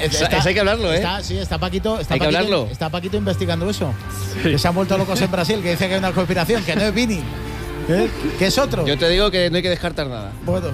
Eso hay que hablarlo, ¿eh? Está Paquito. Hay que hablarlo. Está Paquito investigando eso. Sí. Que se han vuelto locos en Brasil, que dice que hay una conspiración, que no es Vini, que es otro. Yo te digo que no hay que descartar nada. Bueno.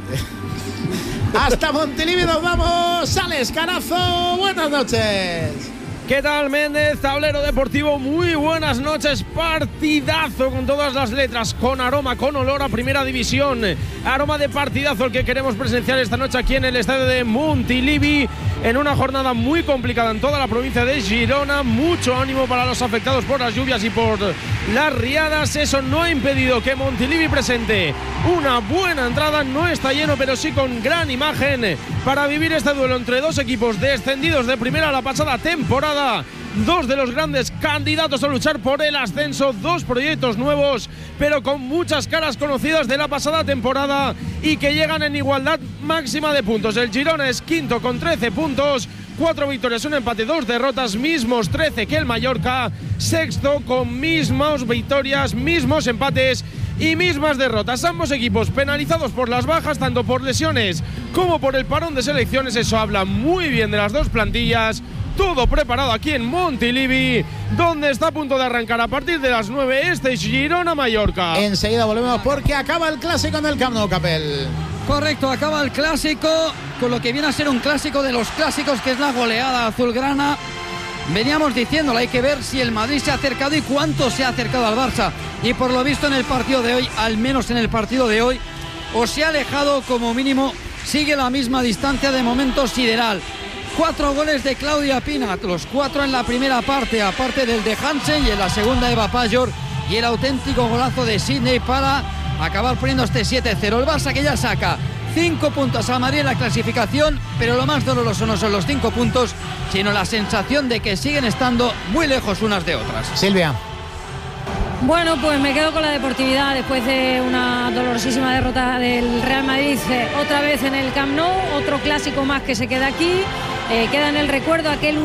Hasta Montilivi nos vamos. Alex Carazo, buenas noches. ¿Qué tal, Méndez? Tablero Deportivo, muy buenas noches. Partidazo con todas las letras, con aroma, con olor a Primera División. Aroma de partidazo el que queremos presenciar esta noche aquí en el estadio de Montilivi, en una jornada muy complicada en toda la provincia de Girona. Mucho ánimo para los afectados por las lluvias y por las riadas. Eso no ha impedido que Montilivi presente una buena entrada. No está lleno, pero sí con gran imagen para vivir este duelo entre dos equipos descendidos de primera la pasada temporada. Dos de los grandes candidatos a luchar por el ascenso, dos proyectos nuevos, pero con muchas caras conocidas de la pasada temporada y que llegan en igualdad máxima de puntos. El Girona es quinto con 13 puntos, 4 victorias, un empate, 2 derrotas, mismos 13 que el Mallorca. Sexto con mismas victorias, mismos empates y mismas derrotas. Ambos equipos penalizados por las bajas, tanto por lesiones como por el parón de selecciones. Eso habla muy bien de las dos plantillas. Todo preparado aquí en Montilivi, donde está a punto de arrancar a partir de las 9 este Girona-Mallorca. Enseguida volvemos porque acaba el clásico en el Camp Nou, Capel. Correcto, acaba el clásico con lo que viene a ser un clásico de los clásicos, que es la goleada azulgrana. Veníamos diciéndolo, hay que ver si el Madrid se ha acercado y cuánto se ha acercado al Barça. Y por lo visto en el partido de hoy, al menos en el partido de hoy, o se ha alejado, como mínimo sigue la misma distancia, de momento sideral. 4 goles de Claudia Pina, los 4 en la primera parte, aparte del de Hansen, y en la segunda Eva Pajor, y el auténtico golazo de Sidney para acabar poniendo este 7-0. El Barça, que ya saca 5 puntos a Madrid en la clasificación, pero lo más doloroso no son los 5 puntos, sino la sensación de que siguen estando muy lejos unas de otras. Silvia. Bueno, pues me quedo con la deportividad después de una dolorosísima derrota del Real Madrid, otra vez en el Camp Nou, otro clásico más que se queda aquí. Queda en el recuerdo aquel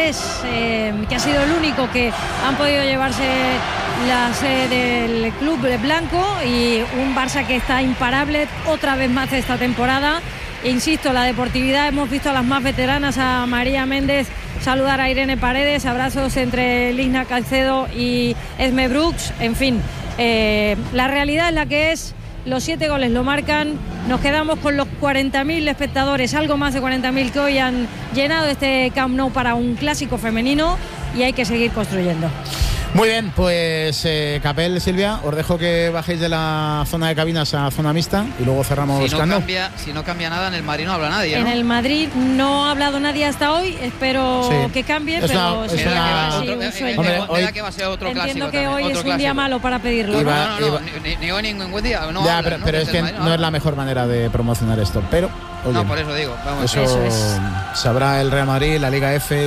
1-3, que ha sido el único que han podido llevarse la sede del club blanco, y un Barça que está imparable otra vez más esta temporada. E insisto, la deportividad, hemos visto a las más veteranas, a María Méndez saludar a Irene Paredes, abrazos entre Lina Caicedo y Esme Brooks, en fin, la realidad es la que es. Los 7 goles lo marcan, nos quedamos con los 40.000 espectadores, algo más de 40.000 que hoy han llenado este Camp Nou para un clásico femenino, y hay que seguir construyendo. Muy bien, pues Capel, Silvia, os dejo que bajéis de la zona de cabinas a zona mixta y luego cerramos Camp Nou. Si no cambia nada, en el Madrid no habla nadie, ¿no? En el Madrid no ha hablado nadie hasta hoy, espero que cambie, pero un sueño. Hombre, que va a ser otro Entiendo clásico que hoy es un día malo para pedirlo. Ni hoy ningún buen día. No ya, hablan, pero es que no es la mejor manera de promocionar esto. Pero oye, no, por eso digo. Vamos, eso es. Sabrá el Real Madrid, la Liga F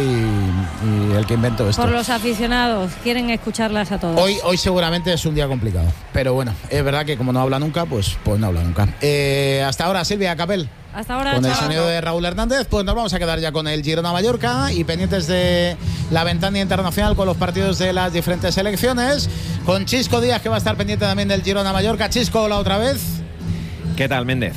y el que inventó esto. Por los aficionados, quieren escucharlas a todos. Hoy seguramente es un día complicado, pero bueno, es verdad que como no habla nunca, pues no habla nunca. Hasta ahora, Silvia, Capel. Hasta ahora, con el chaval. sonido de Raúl Hernández, pues nos vamos a quedar ya con el Girona-Mallorca y pendientes de la ventana internacional con los partidos de las diferentes selecciones. Con Chisco Díaz, que va a estar pendiente también del Girona-Mallorca. Chisco, hola otra vez. ¿Qué tal, Méndez?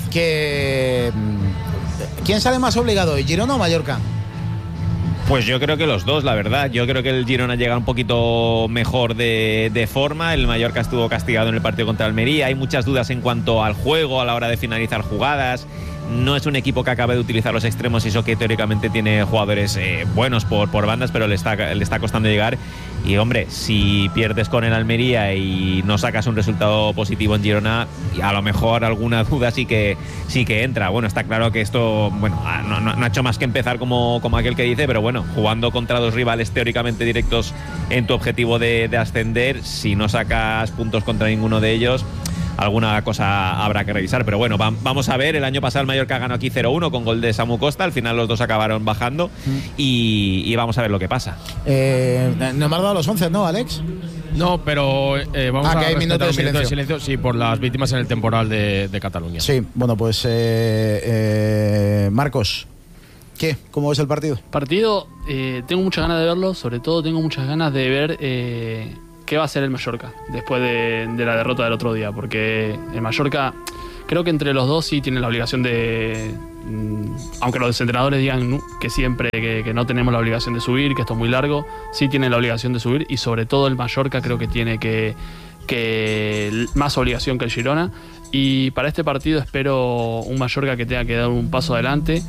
¿Quién sale más obligado hoy, Girona o Mallorca? Pues yo creo que los dos, la verdad. Yo creo que el Girona llega un poquito mejor de forma. El Mallorca estuvo castigado en el partido contra Almería. Hay muchas dudas en cuanto al juego, a la hora de finalizar jugadas. No es un equipo que acabe de utilizar los extremos, y eso que teóricamente tiene jugadores buenos por bandas, pero le está costando llegar. Y hombre, si pierdes con el Almería y no sacas un resultado positivo en Girona, a lo mejor alguna duda sí que entra. Bueno, está claro que esto no ha hecho más que empezar como aquel que dice, pero bueno, jugando contra dos rivales teóricamente directos en tu objetivo de ascender, si no sacas puntos contra ninguno de ellos, alguna cosa habrá que revisar. Pero bueno, vamos a ver. El año pasado el Mallorca ganó aquí 0-1 con gol de Samu Costa. Al final los dos acabaron bajando y vamos a ver lo que pasa. No me has dado los 11, ¿no, Alex? No, pero vamos a respetar un minuto de silencio, sí, por las víctimas en el temporal de Cataluña. Sí, bueno, pues Marcos, ¿qué? ¿Cómo ves el partido? Tengo muchas ganas de verlo, sobre todo tengo muchas ganas de ver qué va a hacer el Mallorca después de la derrota del otro día, porque el Mallorca creo que entre los dos sí tienen la obligación de, aunque los entrenadores digan que siempre que no tenemos la obligación de subir, que esto es muy largo, sí tienen la obligación de subir, y sobre todo el Mallorca creo que tiene que más obligación que el Girona, y para este partido espero un Mallorca que tenga que dar un paso adelante.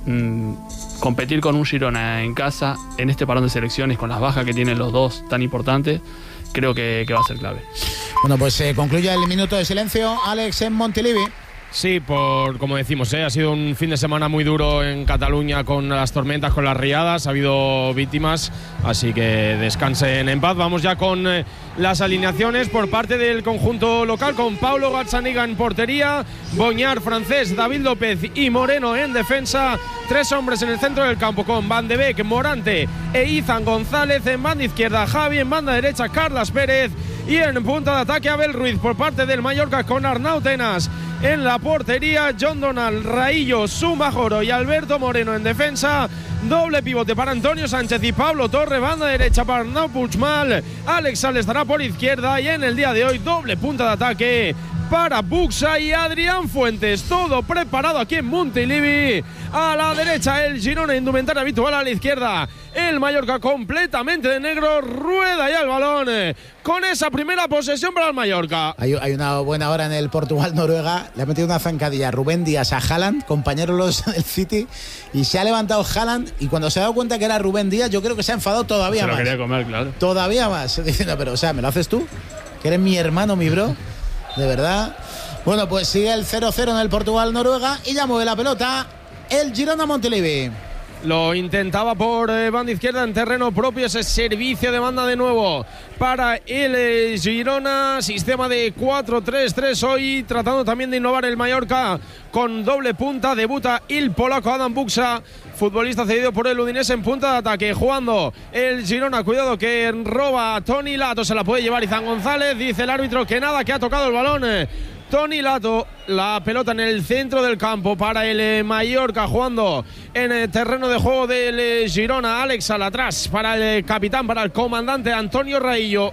Competir con un Girona en casa en este parón de selecciones, con las bajas que tienen los dos tan importantes, creo que va a ser clave. Bueno, pues concluye el minuto de silencio, Alex, en Montilivi. Sí, como decimos, ha sido un fin de semana muy duro en Cataluña con las tormentas, con las riadas, ha habido víctimas, así que descansen en paz. Vamos ya con las alineaciones por parte del conjunto local, con Paulo Gazzaniga en portería, Boñar, Francés, David López y Moreno en defensa. 3 hombres en el centro del campo con Van de Beek, Morante e Izan González. En banda izquierda Javi, en banda derecha Carlas Pérez, y en punta de ataque Abel Ruiz por parte del Mallorca, con Arnau Tenas en la portería, John Donald, Raillo, Sumajoro y Alberto Moreno en defensa. Doble pivote para Antonio Sánchez y Pablo Torre, banda derecha para Arnau Puigmal, Alex Sal estará por izquierda, y en el día de hoy doble punta de ataque para Buxa y Adrián Fuentes. Todo preparado aquí en Montilivi. A la derecha el Girona, indumentaria habitual, a la izquierda el Mallorca completamente de negro. Rueda ya el balón con esa primera posesión para el Mallorca. Hay una buena hora en el Portugal-Noruega. Le ha metido una zancadilla Rubén Díaz a Haaland, compañero del City, y se ha levantado Haaland, y cuando se ha dado cuenta que era Rubén Díaz, yo creo que se ha enfadado todavía más. Se lo quería comer, claro. Todavía más, diciendo, pero o sea, ¿me lo haces tú? Que eres mi hermano, mi bro. De verdad. Bueno, pues sigue el 0-0 en el Portugal-Noruega, y ya mueve la pelota el Girona Montilivi. Lo intentaba por banda izquierda en terreno propio, ese servicio de banda de nuevo para el Girona. Sistema de 4-3-3 hoy, tratando también de innovar el Mallorca con doble punta. Debuta el polaco Adam Buxa, futbolista cedido por el Udinese, en punta de ataque. Jugando el Girona, cuidado que roba a Toni Lato, se la puede llevar Izan González. Dice el árbitro que nada, que ha tocado el balón Toni Lato. La pelota en el centro del campo para el Mallorca, jugando en el terreno de juego del Girona. Alex al atrás para el capitán, para el comandante Antonio Raillo.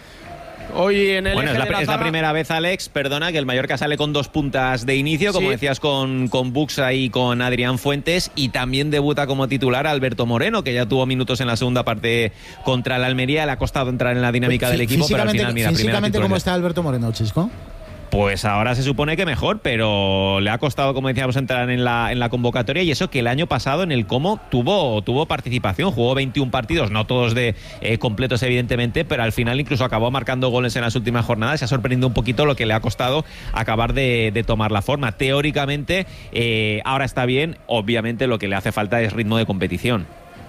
Hoy en el es la primera vez, Alex, perdona, que el Mallorca sale con 2 puntas de inicio, como decías, con Buxa y con Adrián Fuentes, y también debuta como titular Alberto Moreno, que ya tuvo minutos en la segunda parte contra el Almería. Le ha costado entrar en la dinámica del equipo, pero al final, mira, físicamente, ¿cómo está Alberto Moreno, Chisco? Pues ahora se supone que mejor, pero le ha costado, como decíamos, entrar en la convocatoria, y eso que el año pasado en el Como tuvo participación, jugó 21 partidos, no todos de completos evidentemente, pero al final incluso acabó marcando goles en las últimas jornadas. Se ha sorprendido un poquito lo que le ha costado acabar de tomar la forma. Teóricamente ahora está bien, obviamente lo que le hace falta es ritmo de competición.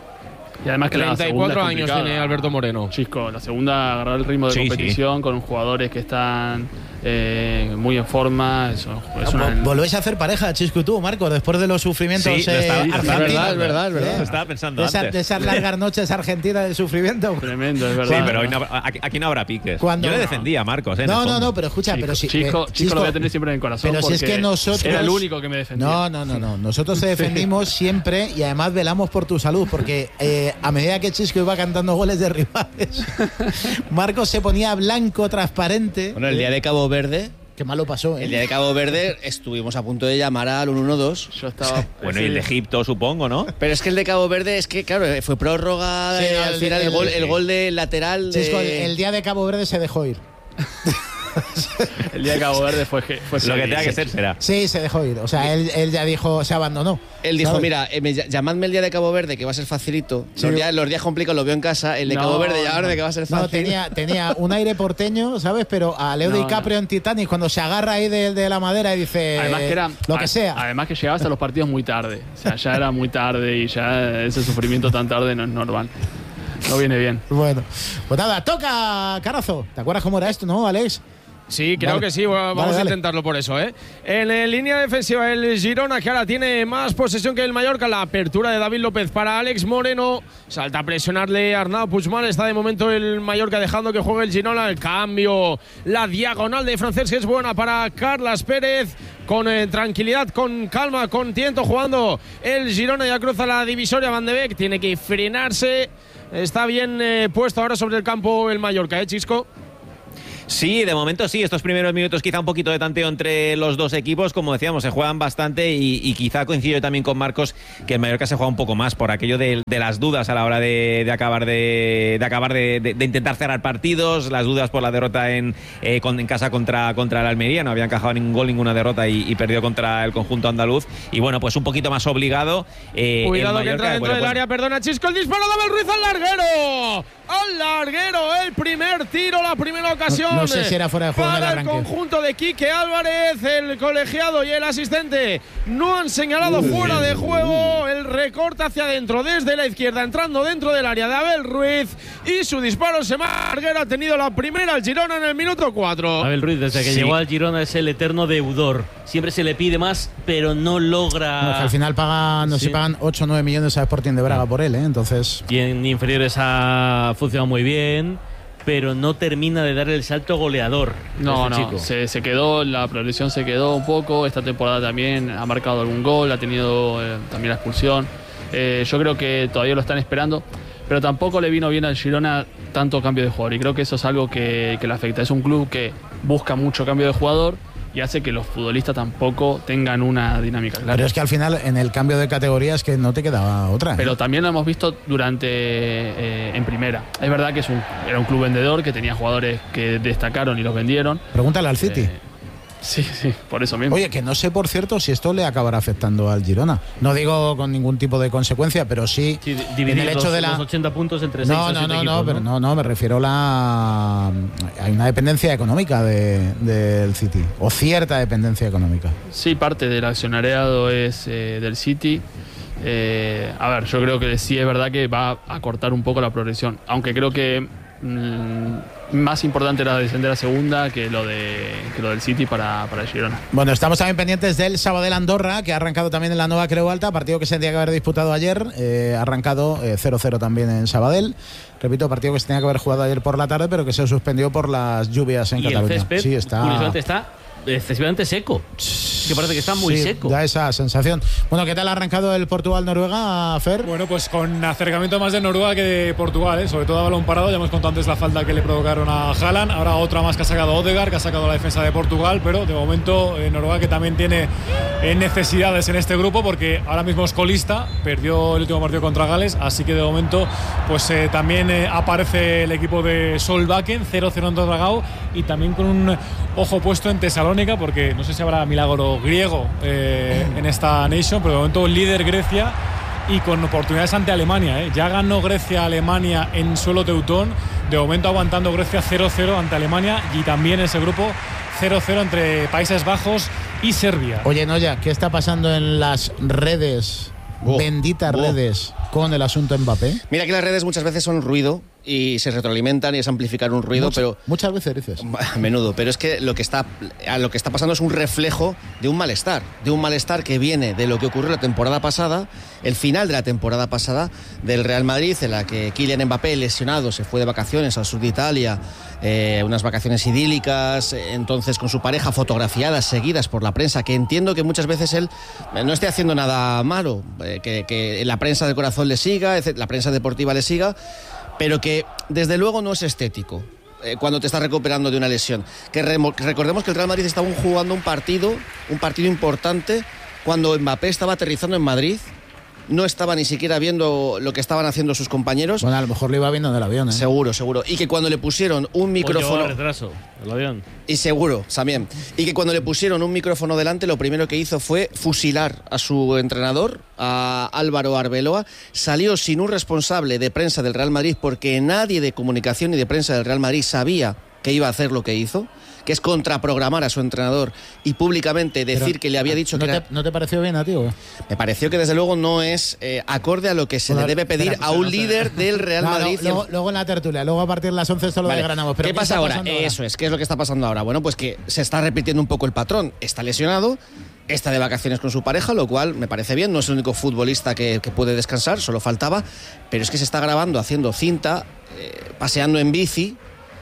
Y además que 34 años tiene Alberto Moreno. Chisco, la segunda, agarrar el ritmo de competición con jugadores que están muy en forma. Volvéis a hacer pareja, Chisco y tú, Marcos, después de los sufrimientos argentinos. Es verdad. Lo estaba pensando antes. De esas largas noches argentinas de sufrimiento. Tremendo, es verdad. Sí, pero aquí no habrá piques. Yo le defendía a Marcos. No, pero escucha, Chisco lo voy a tener siempre en el corazón. Pero si es que nosotros. Era el único que me defendía. No. Nosotros te defendimos siempre, y además velamos por tu salud, porque a medida que Chisco iba cantando goles de rivales, Marcos se ponía blanco, transparente. Bueno, el día de Cabo Verde, qué malo pasó, el día de Cabo Verde estuvimos a punto de llamar al 1-1-2. Yo estaba. Bueno, y el de Egipto, supongo, ¿no? Pero es que el de Cabo Verde, es que, claro, fue prórroga, Sí, al final el gol de lateral. Chisco, el día de Cabo Verde se dejó ir. El día de Cabo Verde fue lo que tenga que ser será. Sí, se dejó ir. O sea, él ya dijo, se abandonó. Él dijo, ¿sabes? mira, llamadme el día de Cabo Verde, que va a ser facilito. Sí. Los días complicados los veo en casa. El de Cabo Verde, llamadme, que va a ser fácil. No, tenía un aire porteño, ¿sabes? Pero a Leo DiCaprio en Titanic, cuando se agarra ahí de la madera y dice además que era, lo que sea. Además que llegabas a los partidos muy tarde. O sea, ya era muy tarde, y ya ese sufrimiento tan tarde no es normal. No viene bien. Bueno, pues nada, toca Carazo. ¿Te acuerdas cómo era esto, no, Alex? Sí, creo que sí, vamos a intentarlo por eso, En línea defensiva el Girona, que ahora tiene más posesión que el Mallorca. La apertura de David López para Alex Moreno, salta a presionarle Arnau Puigmal. Está de momento el Mallorca dejando que juegue el Girona. El cambio, la diagonal de Francés, que es buena para Carlas Pérez. Con tranquilidad, con calma, con tiento, jugando el Girona. Ya cruza la divisoria Van de Beek, tiene que frenarse. Está bien puesto ahora sobre el campo el Mallorca, Chisco. Sí, de momento sí. Estos primeros minutos quizá un poquito de tanteo entre los dos equipos. Como decíamos, se juegan bastante y quizá coincido también con Marcos que el Mallorca se juega un poco más por aquello de las dudas a la hora de acabar de intentar cerrar partidos, las dudas por la derrota en casa contra el Almería. No había encajado ningún gol, ninguna derrota y perdió contra el conjunto andaluz. Y bueno, pues un poquito más obligado. Cuidado el Mallorca, que entra dentro del área, perdona Chisco, el disparo de Abel Ruiz al larguero. Al larguero, el primer tiro, la primera ocasión. No sé si era fuera de juego en el arranque. Para el conjunto de Quique Álvarez, el colegiado y el asistente no han señalado fuera de juego. El recorte hacia adentro desde la izquierda, entrando dentro del área de Abel Ruiz. Y su disparo se marca. Ha tenido la primera al Girona en el minuto 4. Abel Ruiz, desde que llegó al Girona, es el eterno deudor. Siempre se le pide más, pero no logra. No, es que al final pagan, no sé si pagan 8 o 9 millones a Sporting de Braga por él, entonces. Y en inferiores ha funcionado muy bien, pero no termina de dar el salto goleador. No, chico. Se quedó, la progresión se quedó un poco. Esta temporada también ha marcado algún gol, ha tenido también la expulsión. Yo creo que todavía lo están esperando, pero tampoco le vino bien al Girona tanto cambio de jugador, y creo que eso es algo que le afecta. Es un club que busca mucho cambio de jugador y hace que los futbolistas tampoco tengan una dinámica clara. Pero es que al final en el cambio de categoría es que no te quedaba otra. Pero también lo hemos visto en primera. Es verdad que era un club vendedor, que tenía jugadores que destacaron y los vendieron. Pregúntale al City. Sí, por eso mismo. Oye, que no sé, por cierto, si esto le acabará afectando al Girona. No digo con ningún tipo de consecuencia, pero sí en el hecho de los 80 puntos entre 6 o 7 equipos. Pero no, me refiero hay una dependencia económica del City, o cierta dependencia económica. Sí, parte del accionariado es del City. A ver, yo creo que sí es verdad que va a cortar un poco la progresión, aunque creo que más importante era descender a segunda que lo del City para el Girona. Bueno, estamos también pendientes del Sabadell Andorra, que ha arrancado también en la nueva Creu Alta, partido que se tendría que haber disputado ayer. Ha arrancado 0-0 también en Sabadell. Repito, partido que se tenía que haber jugado ayer por la tarde, pero que se suspendió por las lluvias en Cataluña. El césped, sí, curiosamente está excesivamente seco. Que parece que está muy seco. Da esa sensación. Bueno, ¿qué tal ha arrancado el Portugal-Noruega, Fer? Bueno, pues con acercamiento más de Noruega que de Portugal, sobre todo a balón parado. Ya hemos contado antes la falta que le provocaron a Haaland. Ahora otra más que ha sacado Odegaard, que ha sacado la defensa de Portugal. Pero de momento Noruega, que también tiene necesidades en este grupo, porque ahora mismo es colista, perdió el último partido contra Gales. Así que de momento pues también aparece el equipo de Solbakken, 0-0 en Dragao, y también con un ojo puesto en Tesalónica, porque no sé si habrá milagro griego en esta Nation, pero de momento líder Grecia y con oportunidades ante Alemania. Ya ganó Grecia Alemania en suelo teutón, de momento aguantando Grecia 0-0 ante Alemania, y también ese grupo 0-0 entre Países Bajos y Serbia. Oye, Noya, ¿qué está pasando en las redes? Benditas redes con el asunto Mbappé. Mira que las redes muchas veces son ruido y se retroalimentan y es amplificar un ruido, pero muchas veces dices. A menudo, pero es que lo que está pasando es un reflejo de un malestar que viene de lo que ocurrió la temporada pasada, el final de la temporada pasada del Real Madrid, en la que Kylian Mbappé, lesionado, se fue de vacaciones al sur de Italia, unas vacaciones idílicas, entonces con su pareja, fotografiadas, seguidas por la prensa, que entiendo que muchas veces él no esté haciendo nada malo, que la prensa del corazón le siga, la prensa deportiva le siga, pero que desde luego no es estético cuando te estás recuperando de una lesión. Que recordemos que el Real Madrid estaba jugando un partido importante cuando Mbappé estaba aterrizando en Madrid. No estaba ni siquiera viendo lo que estaban haciendo sus compañeros. Bueno, a lo mejor lo iba viendo en el avión, ¿eh? Seguro. Y que cuando le pusieron un micrófono... retraso, el avión. Y seguro, también. Y que cuando le pusieron un micrófono delante, lo primero que hizo fue fusilar a su entrenador, a Álvaro Arbeloa. Salió sin un responsable de prensa del Real Madrid, porque nadie de comunicación ni de prensa del Real Madrid sabía que iba a hacer lo que hizo, que es contraprogramar a su entrenador y públicamente decir que le había dicho que ¿No te pareció bien a ti? Me pareció que desde luego no es acorde a lo que se le debe pedir a un líder del Real Madrid. Luego en la tertulia, luego a partir de las 11 esto lo desgranamos. ¿Qué pasa ahora? Eso es, ¿qué es lo que está pasando ahora? Bueno, pues que se está repitiendo un poco el patrón. Está lesionado, está de vacaciones con su pareja, lo cual me parece bien, no es el único futbolista que puede descansar, solo faltaba, pero es que se está grabando haciendo cinta, paseando en bici.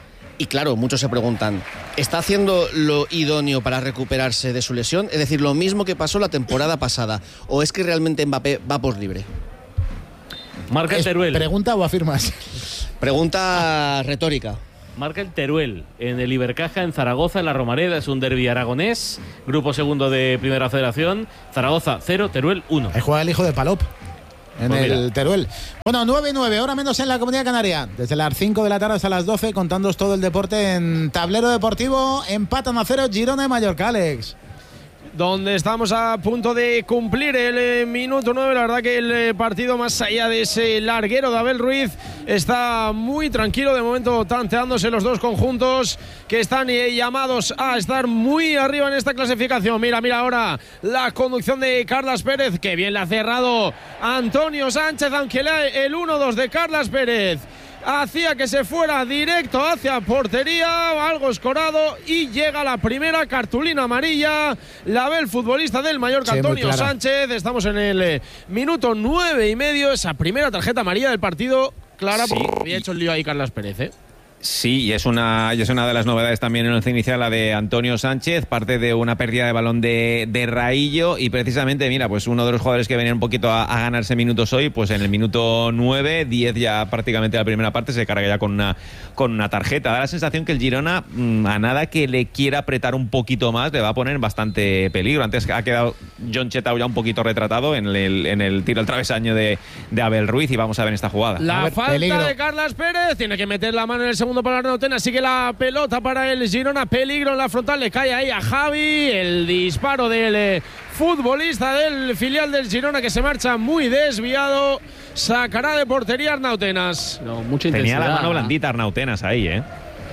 Y claro, muchos se preguntan, ¿está haciendo lo idóneo para recuperarse de su lesión? Es decir, lo mismo que pasó la temporada pasada. ¿O es que realmente Mbappé va por libre? Marca Teruel. ¿Pregunta o afirmas? Pregunta retórica. Marca el Teruel en el Ibercaja en Zaragoza, en la Romareda. Es un derbi aragonés. Grupo segundo de Primera Federación. Zaragoza 0, Teruel 1. Ahí juega el hijo de Palop en Pues el mira. Teruel. Bueno, 9:09, hora menos en la Comunidad Canaria. Desde las 5 de la tarde hasta las 12, contándoos todo el deporte en Tablero Deportivo. Empatan a 0 Girona y Mallorca, Alex. Donde estamos a punto de cumplir el minuto 9. La verdad que el partido, más allá de ese larguero de Abel Ruiz, está muy tranquilo. De momento tanteándose los dos conjuntos que están llamados a estar muy arriba en esta clasificación. Mira ahora la conducción de Carlas Pérez, que bien le ha cerrado Antonio Sánchez, aunque el 1-2 de Carlas Pérez hacía que se fuera directo hacia portería, algo escorado, y llega la primera cartulina amarilla. La ve el futbolista del Mallorca, Sí, Antonio muy clara. Sánchez. Estamos en el minuto 9:30, esa primera tarjeta amarilla del partido, clara, Sí. porque había hecho el lío ahí Carlas Pérez, ¿eh? Sí, y es una de las novedades también en el once inicial, la de Antonio Sánchez, parte de una pérdida de balón de Raillo, y precisamente, mira, pues uno de los jugadores que venían un poquito a ganarse minutos hoy, pues en el minuto 9, 10 ya prácticamente la primera parte, se carga ya con una tarjeta. Da la sensación que el Girona, a nada que le quiera apretar un poquito más, le va a poner bastante peligro. Antes ha quedado John Chetau ya un poquito retratado en el tiro al travesaño de Abel Ruiz, y vamos a ver esta jugada. La falta peligro. de Carlas Pérez, tiene que meter la mano en el segundo para Arnautena, sigue la pelota para el Girona, peligro en la frontal, le cae ahí a Javi, el disparo del futbolista del filial del Girona, que se marcha muy desviado, sacará de portería Arnautenas. No, mucha intensidad. Tenía la mano blandita Arnautenas ahí, ¿eh?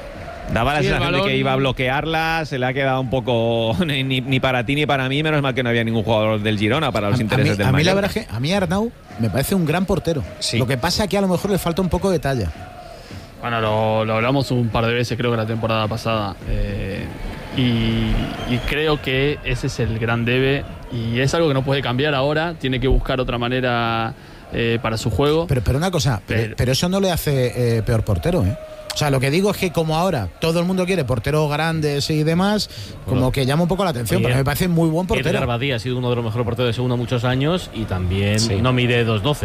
Daba la Sí, el sensación de balón- que iba a bloquearla, se le ha quedado un poco ni para ti ni para mí, menos mal que no había ningún jugador del Girona para los intereses del a mí la Mallorca. verdad es que a mí Arnau me parece un gran portero. Sí. Lo que pasa es que a lo mejor le falta un poco de talla. Bueno, lo hablamos un par de veces, creo que la temporada pasada. Y creo que ese es el gran debe. Y es algo que no puede cambiar ahora. Tiene que buscar otra manera para su juego. Pero una cosa, pero eso no le hace peor portero, ¿eh? O sea, lo que digo es que como ahora todo el mundo quiere porteros grandes y demás, como que llama un poco la atención, Oye, pero me parece muy buen Edgar portero. Badía ha sido uno de los mejores porteros de segunda muchos años y también Sí. no mide 2'12".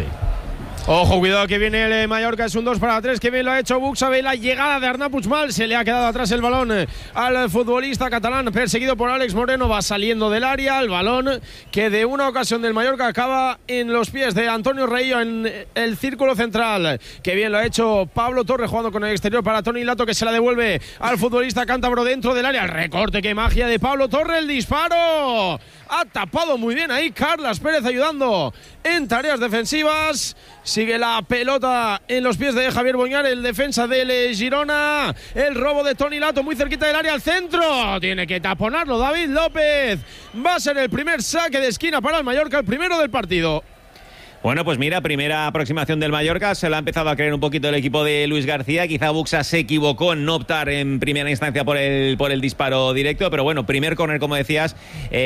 Ojo, cuidado que viene el Mallorca, es un 2-3, que bien lo ha hecho Buxa, ve la llegada de Arnau Puigmal, se le ha quedado atrás el balón al futbolista catalán, perseguido por Alex Moreno, va saliendo del área, el balón que de una ocasión del Mallorca acaba en los pies de Antonio Reillo en el círculo central, que bien lo ha hecho Pablo Torre, jugando con el exterior para Toni Lato, que se la devuelve al futbolista cántabro dentro del área, el recorte, qué magia de Pablo Torre, el disparo, ha tapado muy bien ahí Carlas Pérez ayudando en tareas defensivas. Sigue la pelota en los pies de Javier Boñar, el defensa del Girona. El robo de Toni Lato muy cerquita del área al centro. Tiene que taponarlo David López. Va a ser el primer saque de esquina para el Mallorca, el primero del partido. Bueno, pues mira, primera aproximación del Mallorca, se lo ha empezado a creer un poquito el equipo de Luis García, quizá Buxa se equivocó en no optar en primera instancia por el disparo directo, pero bueno, primer córner, como decías,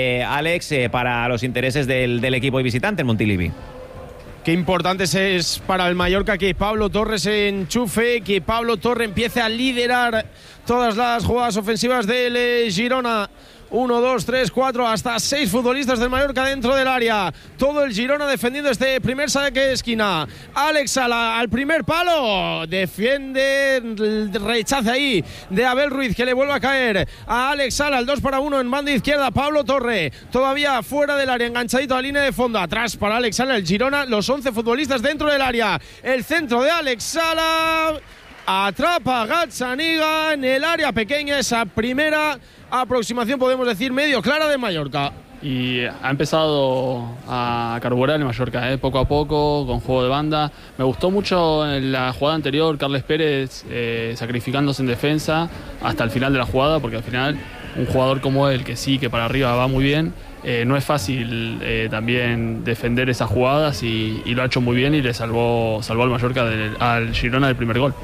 Alex, para los intereses del equipo visitante en Montilivi. Qué importante es para el Mallorca que Pablo Torre se enchufe, que Pablo Torre empiece a liderar todas las jugadas ofensivas del Girona. 1, 2, 3, 4, hasta 6 futbolistas del Mallorca dentro del área. Todo el Girona defendiendo este primer saque de esquina. Alex Sala al primer palo. Defiende, rechaza ahí de Abel Ruiz, que le vuelve a caer a Alex Sala. El 2-1 en banda izquierda. Pablo Torre todavía fuera del área, enganchadito a línea de fondo. Atrás para Alex Sala el Girona. Los 11 futbolistas dentro del área. El centro de Alex Sala. Atrapa a Gazzaniga en el área pequeña. Esa primera aproximación, podemos decir, medio clara de Mallorca. Y ha empezado a carburar el Mallorca, poco a poco, con juego de banda. Me gustó mucho en la jugada anterior, Carles Pérez sacrificándose en defensa hasta el final de la jugada, porque al final un jugador como él, que sí, que para arriba va muy bien, no es fácil también defender esas jugadas, y lo ha hecho muy bien y le salvó al Mallorca al Girona del primer gol.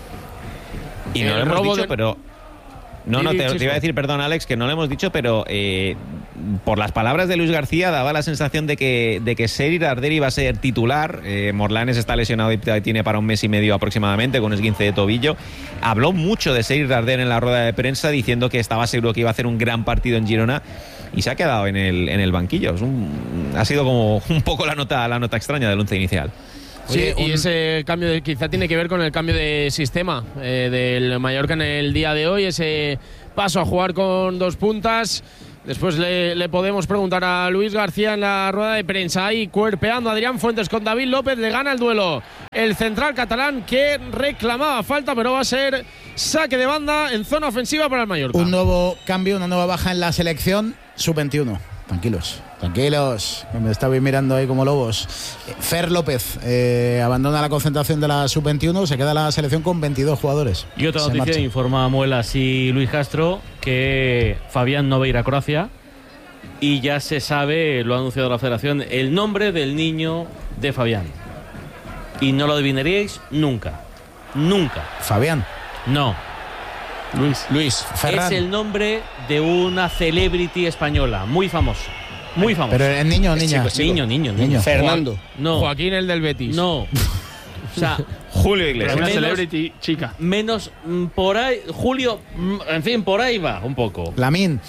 Y no El lo hemos robo dicho, de- pero... No, te iba a decir, perdón, Alex, que no lo hemos dicho, pero por las palabras de Luis García daba la sensación de que Serir Darder iba a ser titular. Morlanes está lesionado y tiene para un mes y medio aproximadamente con esguince de tobillo. Habló mucho de Serir Darder en la rueda de prensa, diciendo que estaba seguro que iba a hacer un gran partido en Girona, y se ha quedado en el banquillo. Ha sido como un poco la nota extraña del once inicial. Sí, y ese cambio quizá tiene que ver con el cambio de sistema del Mallorca en el día de hoy, ese paso a jugar con 2 puntas. Después le podemos preguntar a Luis García en la rueda de prensa. Ahí cuerpeando a Adrián Fuentes con David López, le gana el duelo el central catalán que reclamaba falta, pero va a ser saque de banda en zona ofensiva para el Mallorca. Un nuevo cambio, una nueva baja en la selección sub-21. Tranquilos, que me estabais mirando ahí como lobos. Fer López abandona la concentración de la sub-21, se queda la selección con 22 jugadores. Y otra noticia, informa Muelas y Luis Castro, que Fabián no va a ir a Croacia y ya se sabe, lo ha anunciado la federación, el nombre del niño de Fabián. Y no lo adivinaríais nunca. Fabián. No. Luis Ferran. Es el nombre de una celebrity española, muy famosa. Muy famosa. ¿Pero es niño o niña? Niño. Fernando. No. Joaquín, el del Betis. No. O sea, Julio Iglesias. Una celebrity chica. Menos por ahí. Julio, en fin, por ahí va un poco. Lamín.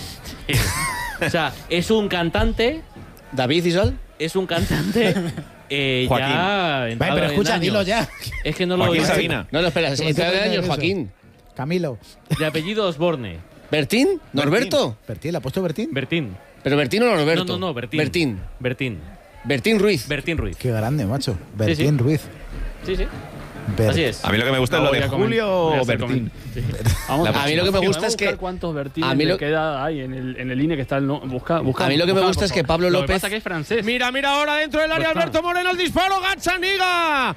O sea, es un cantante. David Isol. Es un cantante. Joaquín. Ya. Vale, pero escucha, dilo ya. Es que no lo Joaquín oigo. Sabina. No, espera, entrada de años, Joaquín. Camilo. De apellido Osborne. ¿Bertín? ¿Norberto? ¿Bertín? ¿Le ha puesto Bertín? Bertín. ¿Pero Bertín o Norberto? No, Bertín. Bertín Ruiz. Bertín Ruiz. Qué grande, macho. Bertín Sí. Ruiz. Sí. Así es. A mí lo que me gusta es lo de Julio o Bertín. A mí lo que me gusta es que ¿cuántos Bertines a mí lo- le queda ahí en el INE que está busca, a mí lo que me gusta es que Pablo Lo que López pasa que es francés. Mira ahora dentro del área Pues Alberto Moreno, el disparo, Gazzaniga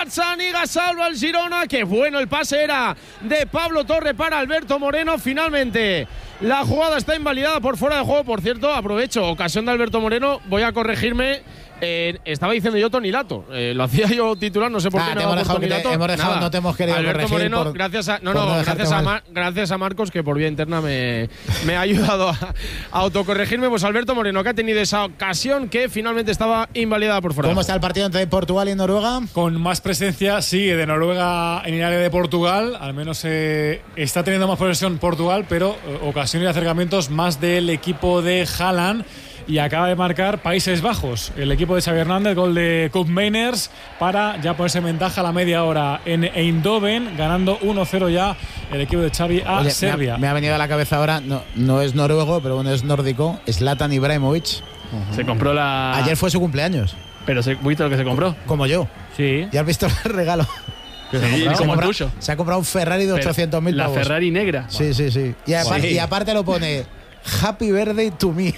salva el Girona. Qué bueno el pase era de Pablo Torre para Alberto Moreno. Finalmente la jugada está invalidada por fuera de juego. Por cierto, aprovecho, ocasión de Alberto Moreno, voy a corregirme. Estaba diciendo yo Toni Lato, lo hacía yo titular, no sé por qué te no hemos por dejado Toni que te- Lato. hemos dejado, Nada. no te hemos querido Alberto corregir Moreno, por- gracias a por no dejarte gracias a Marcos, que por vía interna me ha ayudado a autocorregirme. Pues Alberto Moreno, que ha tenido esa ocasión que finalmente estaba invalidada por fuera. ¿Cómo está el partido entre Portugal y Noruega? Con más presencia, sí, de Noruega en el área de Portugal. Al menos está teniendo más posesión Portugal, pero ocasiones y acercamientos más del equipo de Haaland. Y acaba de marcar Países Bajos, el equipo de Xavi Hernández, gol de Koopmeiners para ya ponerse en ventaja a la media hora en Eindhoven, ganando 1-0 ya el equipo de Xavi a Oye, Serbia. me ha venido a la cabeza ahora, no es noruego, pero bueno, es nórdico, Zlatan Ibrahimovic. Se compró la. Ayer fue su cumpleaños, Pero ¿viste lo que se compró? como yo. Sí. ¿Ya has visto el regalo? Sí, Se ha como el comprado- tuyo. Se ha comprado un Ferrari de 800.000 La pavos. Ferrari negra. Sí. Y aparte lo pone Happy Birthday to me.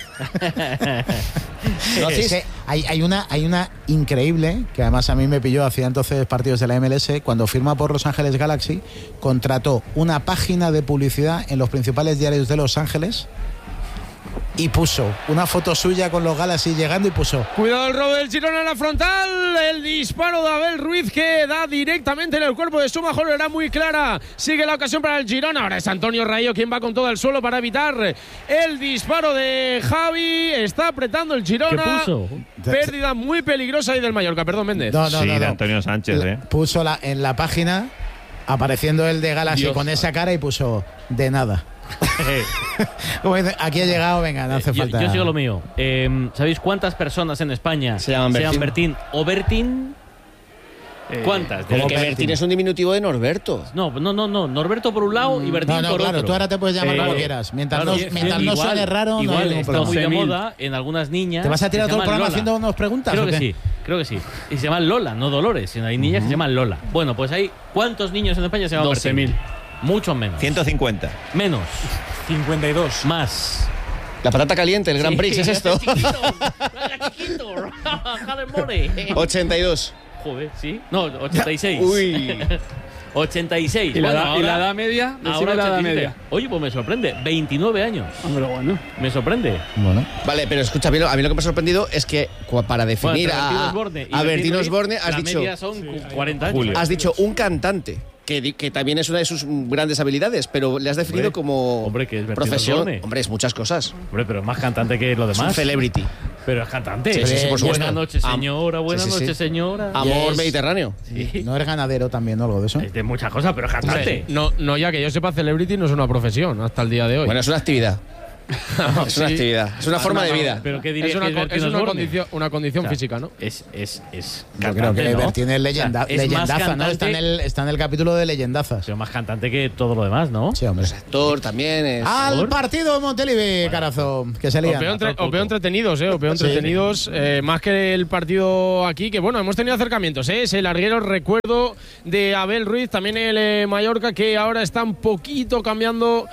Es que hay una increíble, que además a mí me pilló, hacía entonces partidos de la MLS, cuando firma por Los Ángeles Galaxy, contrató una página de publicidad en los principales diarios de Los Ángeles y puso una foto suya con los Galaxy llegando y puso: Cuidado el robo del Girona en la frontal. El disparo de Abel Ruiz que da directamente en el cuerpo de Sumajoro. Era muy clara. Sigue la ocasión para el Girona. Ahora es Antonio Rayo quien va con todo el suelo para evitar el disparo de Javi. Está apretando el Girona. ¿Qué puso? Pérdida muy peligrosa ahí del Mallorca. Perdón, Méndez. No, de Antonio Sánchez, puso en la página apareciendo el de Galaxy Dios. con esa cara y puso: de nada. Como dice, aquí he llegado, venga, no hace falta. Yo sigo lo mío. ¿Sabéis cuántas personas en España Se llaman Bertín o Bertín? ¿Cuántas? Pero ¿Cómo que Bertín? Bertín es un diminutivo de Norberto. No. Norberto por un lado y Bertín No, por claro, otro. tú ahora te puedes llamar Sí. como quieras. Mientras Claro, no suene raro, no hay igual ningún está problema. muy de 12.000. moda en algunas niñas. ¿Te vas a tirar que todo se el programa llaman haciendo Lola. unas preguntas? Creo o que qué? sí, creo que sí. Y se llaman Lola, no Dolores. Hay niñas que se llaman Lola. Bueno, pues hay ¿cuántos niños en España se llaman 12.000. Bertín? Muchos menos. 150. Menos. 52. Más. La patata caliente, el Grand Prix, ¿es esto? Chiquito. Jale more. 82. Joder, ¿sí? No, 86. Uy. 86. ¿Y la, Bueno, edad- y la edad media? Decime ahora la edad 87. media. Oye, pues me sorprende. 29 años. Hombre, bueno. Me sorprende. Bueno. Vale, pero escucha, a mí lo que me ha sorprendido es que para definir Bueno, entre a Bertín Ruiz, Osborne has la dicho, media son 40 años. Julio. has dicho un cantante. Que también es una de sus grandes habilidades, pero le has definido Hombre, como hombre, que es Bertín profesión. Osborne. Hombre, es muchas cosas. Hombre, pero es más cantante que lo Es un demás. celebrity. Pero es cantante. Sí, sí, por supuesto. Buenas noches, señora. Buenas sí, sí. noches, señora. Amor Yes. mediterráneo. Sí. ¿No eres ganadero también o algo de eso? Es de muchas cosas, pero es cantante. No, ya que yo sepa, celebrity no es una profesión hasta el día de hoy. Bueno, es una actividad. Es una actividad, es una forma de vida. Pero ¿qué dirías? Es una condición física, ¿no? Es Yo creo que Bertín es leyendaza, ¿no? Está en el capítulo de leyendazas. Pero más cantante que todo lo demás, ¿no? Sí, hombre. Es actor también. Es... Al partido de Montelivi, carazo, que se lían. Os veo entretenidos, entretenidos. Más que el partido aquí, que bueno, hemos tenido acercamientos, Es el larguero, recuerdo, de Abel Ruiz, también el Mallorca, que ahora está un poquito cambiando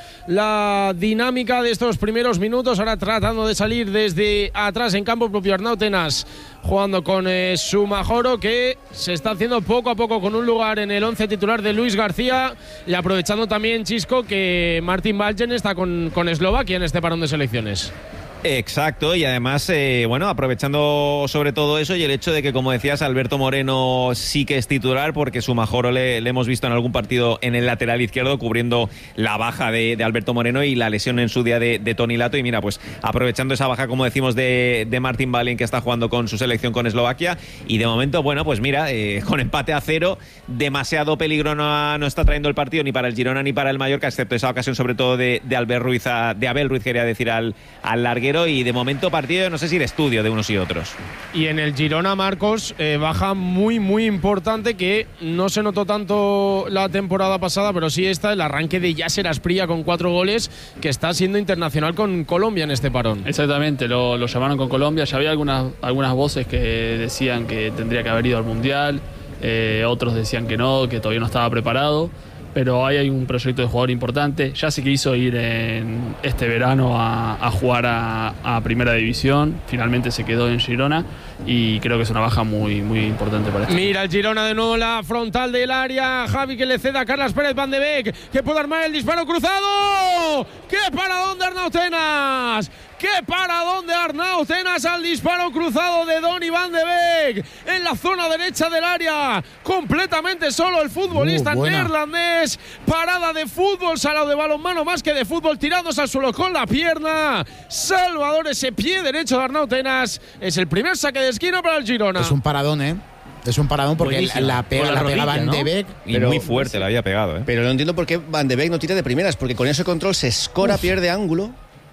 la dinámica de estos primeros minutos, ahora tratando de salir desde atrás en campo propio. Arnau Tenas jugando con Sumajoro, que se está haciendo poco a poco con un lugar en el 11 titular de Luis García, y aprovechando también, Chisco, que Martin Baljen está con Eslovaquia en este parón de selecciones. Exacto, y además, aprovechando sobre todo eso y el hecho de que, como decías, Alberto Moreno sí que es titular, porque Sumajoro le hemos visto en algún partido en el lateral izquierdo cubriendo la baja de Alberto Moreno y la lesión en su día de Toni Lato. Y mira, pues aprovechando esa baja, como decimos, de Martin Baljen, que está jugando con su selección con Eslovaquia, y de momento, bueno, pues mira, con empate a 0, demasiado peligro no está trayendo el partido ni para el Girona ni para el Mallorca, excepto esa ocasión sobre todo de Abel Ruiz, quería decir, al larguero. Y de momento partido, no sé si de estudio de unos y otros. Y en el Girona, Marcos, baja muy importante, que no se notó tanto la temporada pasada, pero sí está el arranque de Yasser Asprilla con 4 goles, que está siendo internacional con Colombia en este parón. Exactamente, lo llamaron con Colombia. Ya había algunas voces que decían que tendría que haber ido al Mundial, otros decían que no, que todavía no estaba preparado. Pero ahí hay un proyecto de jugador importante. Ya se quiso ir en este verano a jugar a Primera División. Finalmente se quedó en Girona y creo que es una baja muy importante para esto. Mira el Girona de nuevo, la frontal del área. Javi, que le ceda a Carlas Pérez Van de Beek, que puede armar el disparo cruzado. ¡Qué paradón de Arnau Tenas! ¡Qué paradón de Arnau Tenas al disparo cruzado de Donny Van de Beek! En la zona derecha del área, completamente solo el futbolista neerlandés. Parada de fútbol, salado de balonmano más que de fútbol, tirándose al suelo con la pierna. Salvador, ese pie derecho de Arnau Tenas. Es el primer saque de esquina para el Girona. Es un paradón, Es un paradón porque la pega Van de Beek. Y muy fuerte la había pegado, Pero no entiendo por qué Van de Beek no tira de primeras, porque con ese control se escora, pierde ángulo.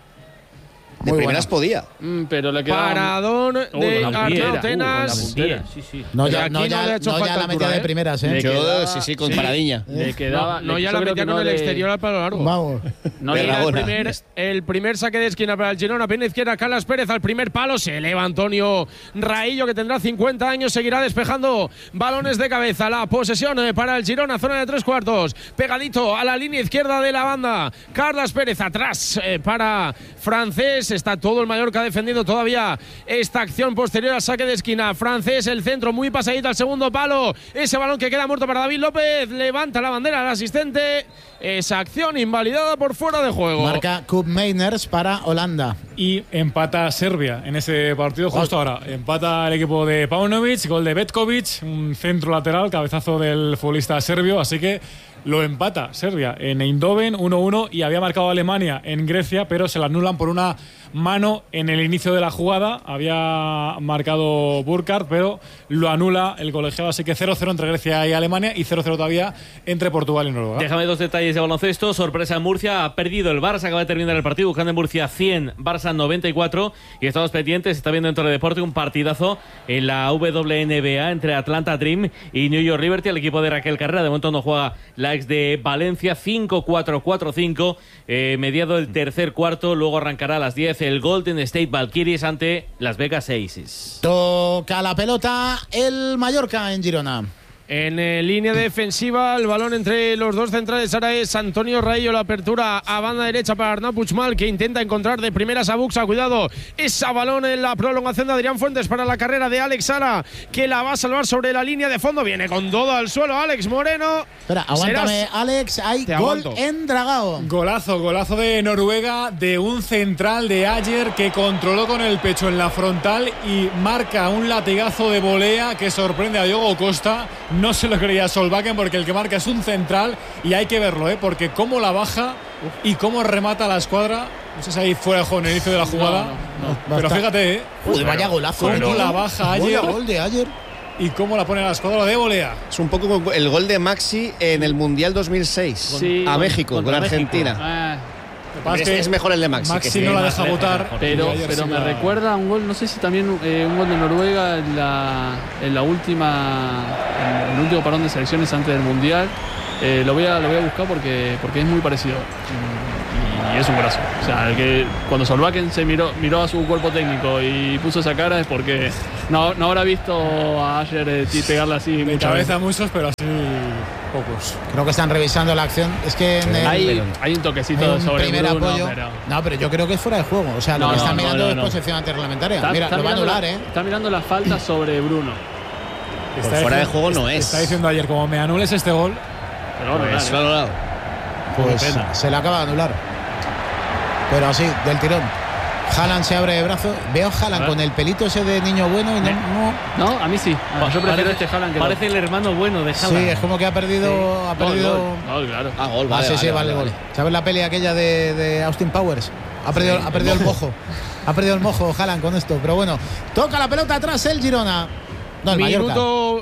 De muy primeras podía. Pero le quedaba paradón de Arnau Tenas. No ya la metía de primeras, Sí, con paradiña. Le quedaba. No, ya la metía con el exterior al palo largo. Vamos. No el primer saque de esquina para el Girona. Pierna izquierda, Carlas Pérez al primer palo. Se eleva Antonio Raillo, que tendrá 50 años. Seguirá despejando balones de cabeza. La posesión para el Girona, zona de 3/4. Pegadito a la línea izquierda de la banda. Carlas Pérez atrás para Francés. Está todo el Mallorca defendiendo todavía esta acción posterior al saque de esquina. Francés, el centro muy pasadito al segundo palo. Ese balón que queda muerto para David López. Levanta la bandera al asistente. Esa acción invalidada por fuera de juego. Marca Koopmeiners para Holanda. Y empata Serbia en ese partido justo ahora. Empata el equipo de Paunovic, gol de Betkovic, un centro lateral, cabezazo del futbolista serbio. Así que lo empata Serbia en Eindhoven 1-1, y había marcado Alemania en Grecia, pero se la anulan por una mano en el inicio de la jugada. Había marcado Burkhardt, pero lo anula el colegiado. Así que 0-0 entre Grecia y Alemania, y 0-0 todavía entre Portugal y Noruega. Déjame 2 detalles de baloncesto. Sorpresa en Murcia, ha perdido el Barça, acaba de terminar el partido. Buscando en Murcia 100, Barça 94. Y estamos pendientes, está viendo en Teledeporte un partidazo en la WNBA entre Atlanta Dream y New York Liberty. El equipo de Raquel Carrera, de momento no juega la ex de Valencia. 5-4-4-5, mediado el tercer cuarto. Luego arrancará a las 10 el Golden State Valkyries ante Las Vegas Aces. Toca la pelota el Mallorca en Girona. En línea defensiva, el balón entre los dos centrales. Ahora es Antonio Raillo, la apertura a banda derecha para Arnau Puigmal, que intenta encontrar de primeras a Buxa. Cuidado, esa balón en la prolongación de Adrián Fuentes para la carrera de Alex Sala, que la va a salvar sobre la línea de fondo. Viene con todo al suelo Alex Moreno. Espera, aguántame, Alex. Hay gol en Dragao. Golazo de Noruega, de un central de Ayer, que controló con el pecho en la frontal y marca un latigazo de volea que sorprende a Diogo Costa. No se lo creía Solbakken, porque el que marca es un central, y hay que verlo, porque cómo la baja y cómo remata la escuadra. No sé si ahí fuera de juego en el inicio de la jugada, pero fíjate, vaya golazo. Cómo la baja Ayer. Gol de Ayer. Y cómo la pone a la escuadra de volea. Es un poco como el gol de Maxi en el Mundial 2006 a México, con Argentina. Es mejor el de Maxi. Maxi no la deja votar. Pero me recuerda a un gol, no sé si también un gol de Noruega en el último parón de selecciones antes del Mundial. Lo voy a buscar porque es muy parecido. Y es un golazo. O sea, cuando Solbakken se miró a su cuerpo técnico y puso esa cara es porque no habrá visto a Ayer pegarla así. De cabeza muchos, pero así pocos. Creo que están revisando la acción. Es que hay un toquecito sobre primer Bruno, apoyo. Pero yo creo que es fuera de juego. O sea, lo que están mirando es posesión antirreglamentaria. Mira, lo va a anular, Está mirando la falta sobre Bruno. Fuera de juego no es. Está diciendo Ayer, como me anules este gol. Pues se le acaba de anular. Pero así, del tirón. Haaland se abre de brazo. Veo a Haaland con el pelito ese de niño bueno y no, a mí sí. Yo prefiero este Haaland que parece el hermano bueno de Haaland. Sí, es como que ha perdido. Sí. Ha perdido. Gol, claro. Gol, vale. Vale. ¿Sabes la peli aquella de Austin Powers? Ha perdido el mojo. Ha perdido el mojo Haaland con esto. Pero bueno, toca la pelota atrás el Girona. Minuto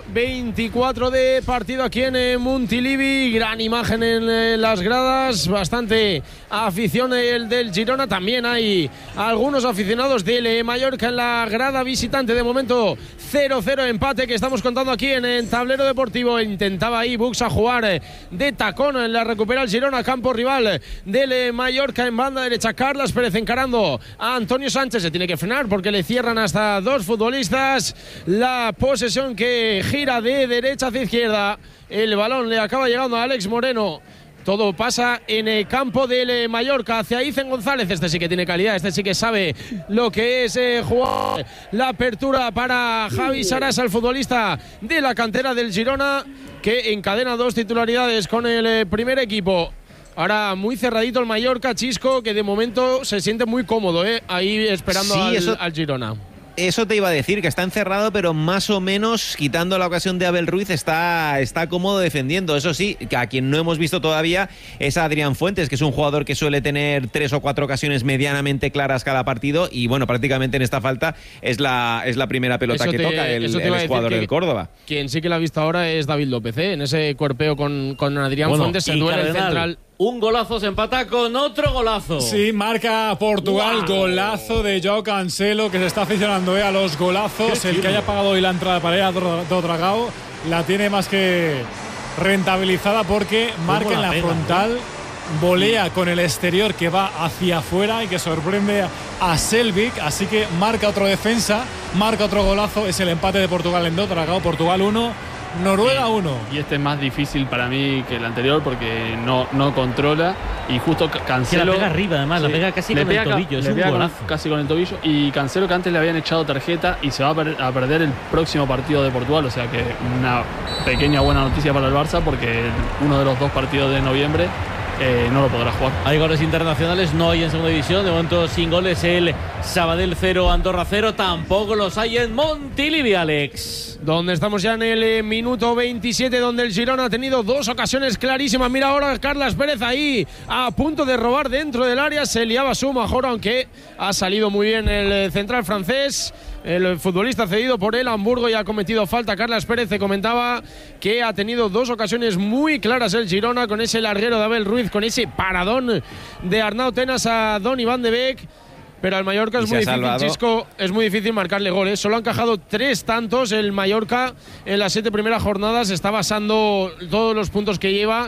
24 de partido aquí en Montilivi. Gran imagen en las gradas. Bastante afición del Girona. También hay algunos aficionados del Mallorca en la grada visitante. De momento 0-0 empate que estamos contando aquí en el tablero deportivo. Intentaba ahí Buxa jugar de tacón. La recupera el Girona, campo rival del Mallorca en banda derecha. Carles Pérez encarando a Antonio Sánchez. Se tiene que frenar porque le cierran hasta dos futbolistas. La posesión que gira de derecha hacia izquierda. El balón le acaba llegando a Alex Moreno. Todo pasa en el campo del Mallorca hacia Icen González. Este sí que tiene calidad, este sí que sabe lo que es jugar. La apertura para Javi Sarasa, el futbolista de la cantera del Girona, que encadena dos titularidades con el primer equipo. Ahora muy cerradito el Mallorca, Chisco, que de momento se siente muy cómodo, ahí esperando al Girona. Eso te iba a decir, que está encerrado, pero más o menos, quitando la ocasión de Abel Ruiz, está cómodo defendiendo. Eso sí, que a quien no hemos visto todavía es a Adrián Fuentes, que es un jugador que suele tener 3 o 4 ocasiones medianamente claras cada partido, y bueno, prácticamente en esta falta es la primera pelota que toca el jugador del Córdoba. Quien sí que la ha visto ahora es David López, en ese cuerpeo con Adrián Fuentes, se duele el central. Un golazo, se empata con otro golazo. Sí, marca Portugal, golazo de Joao Cancelo, que se está aficionando a los golazos. El que haya pagado hoy la entrada para ir a Dragao la tiene más que rentabilizada porque marca en la frontal, volea con el exterior que va hacia afuera y que sorprende a Selvik. Así que marca otro defensa, marca otro golazo. Es el empate de Portugal en Dragao. Portugal 1. Noruega 1. Y este es más difícil para mí que el anterior porque no controla. Y justo Cancelo. Se la pega arriba, además, la pega casi con el tobillo. Es un golazo. Casi con el tobillo. Y Cancelo, que antes le habían echado tarjeta y se va a perder el próximo partido de Portugal. O sea que una pequeña buena noticia para el Barça porque uno de los 2 partidos de noviembre no lo podrá jugar. Hay goles internacionales, no hay en segunda división. De momento sin goles el Sabadell 0, Andorra 0. Tampoco los hay en Montilivi, Alex. Donde estamos ya en el minuto 27, donde el Girona ha tenido 2 ocasiones clarísimas. Mira ahora Carles Pérez ahí a punto de robar dentro del área. Se liaba su mejor, aunque ha salido muy bien el central francés. El futbolista cedido por el Hamburgo y ha cometido falta. Carles Pérez te comentaba que ha tenido 2 ocasiones muy claras el Girona, con ese larguero de Abel Ruiz, con ese paradón de Arnau Tenas a Donny van de Beek. Pero al Mallorca es muy difícil, Chisco, es muy difícil marcarle goles. Solo ha encajado 3 tantos el Mallorca en las 7 primeras jornadas. Está basando todos los puntos que lleva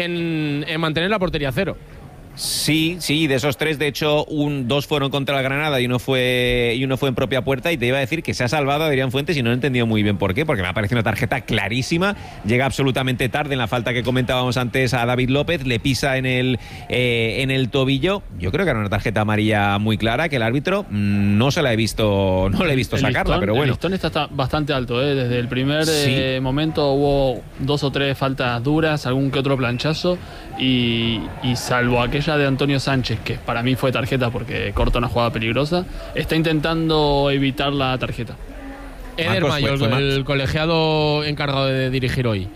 en mantener la portería 0. Sí, de esos 3, de hecho, 2 fueron contra el Granada y uno fue en propia puerta. Y te iba a decir que se ha salvado a Adrián Fuentes y no he entendido muy bien por qué, porque me ha parecido una tarjeta clarísima. Llega absolutamente tarde en la falta que comentábamos antes a David López, le pisa en el tobillo. Yo creo que era una tarjeta amarilla muy clara, que el árbitro no le he visto sacarla, pero bueno. El listón está bastante alto, desde el primer momento hubo 2 o 3 faltas duras, algún que otro planchazo, y salvo aquella de Antonio Sánchez, que para mí fue tarjeta porque corta una jugada peligrosa, está intentando evitar la tarjeta. Eder Mayo, el colegiado encargado de dirigir hoy.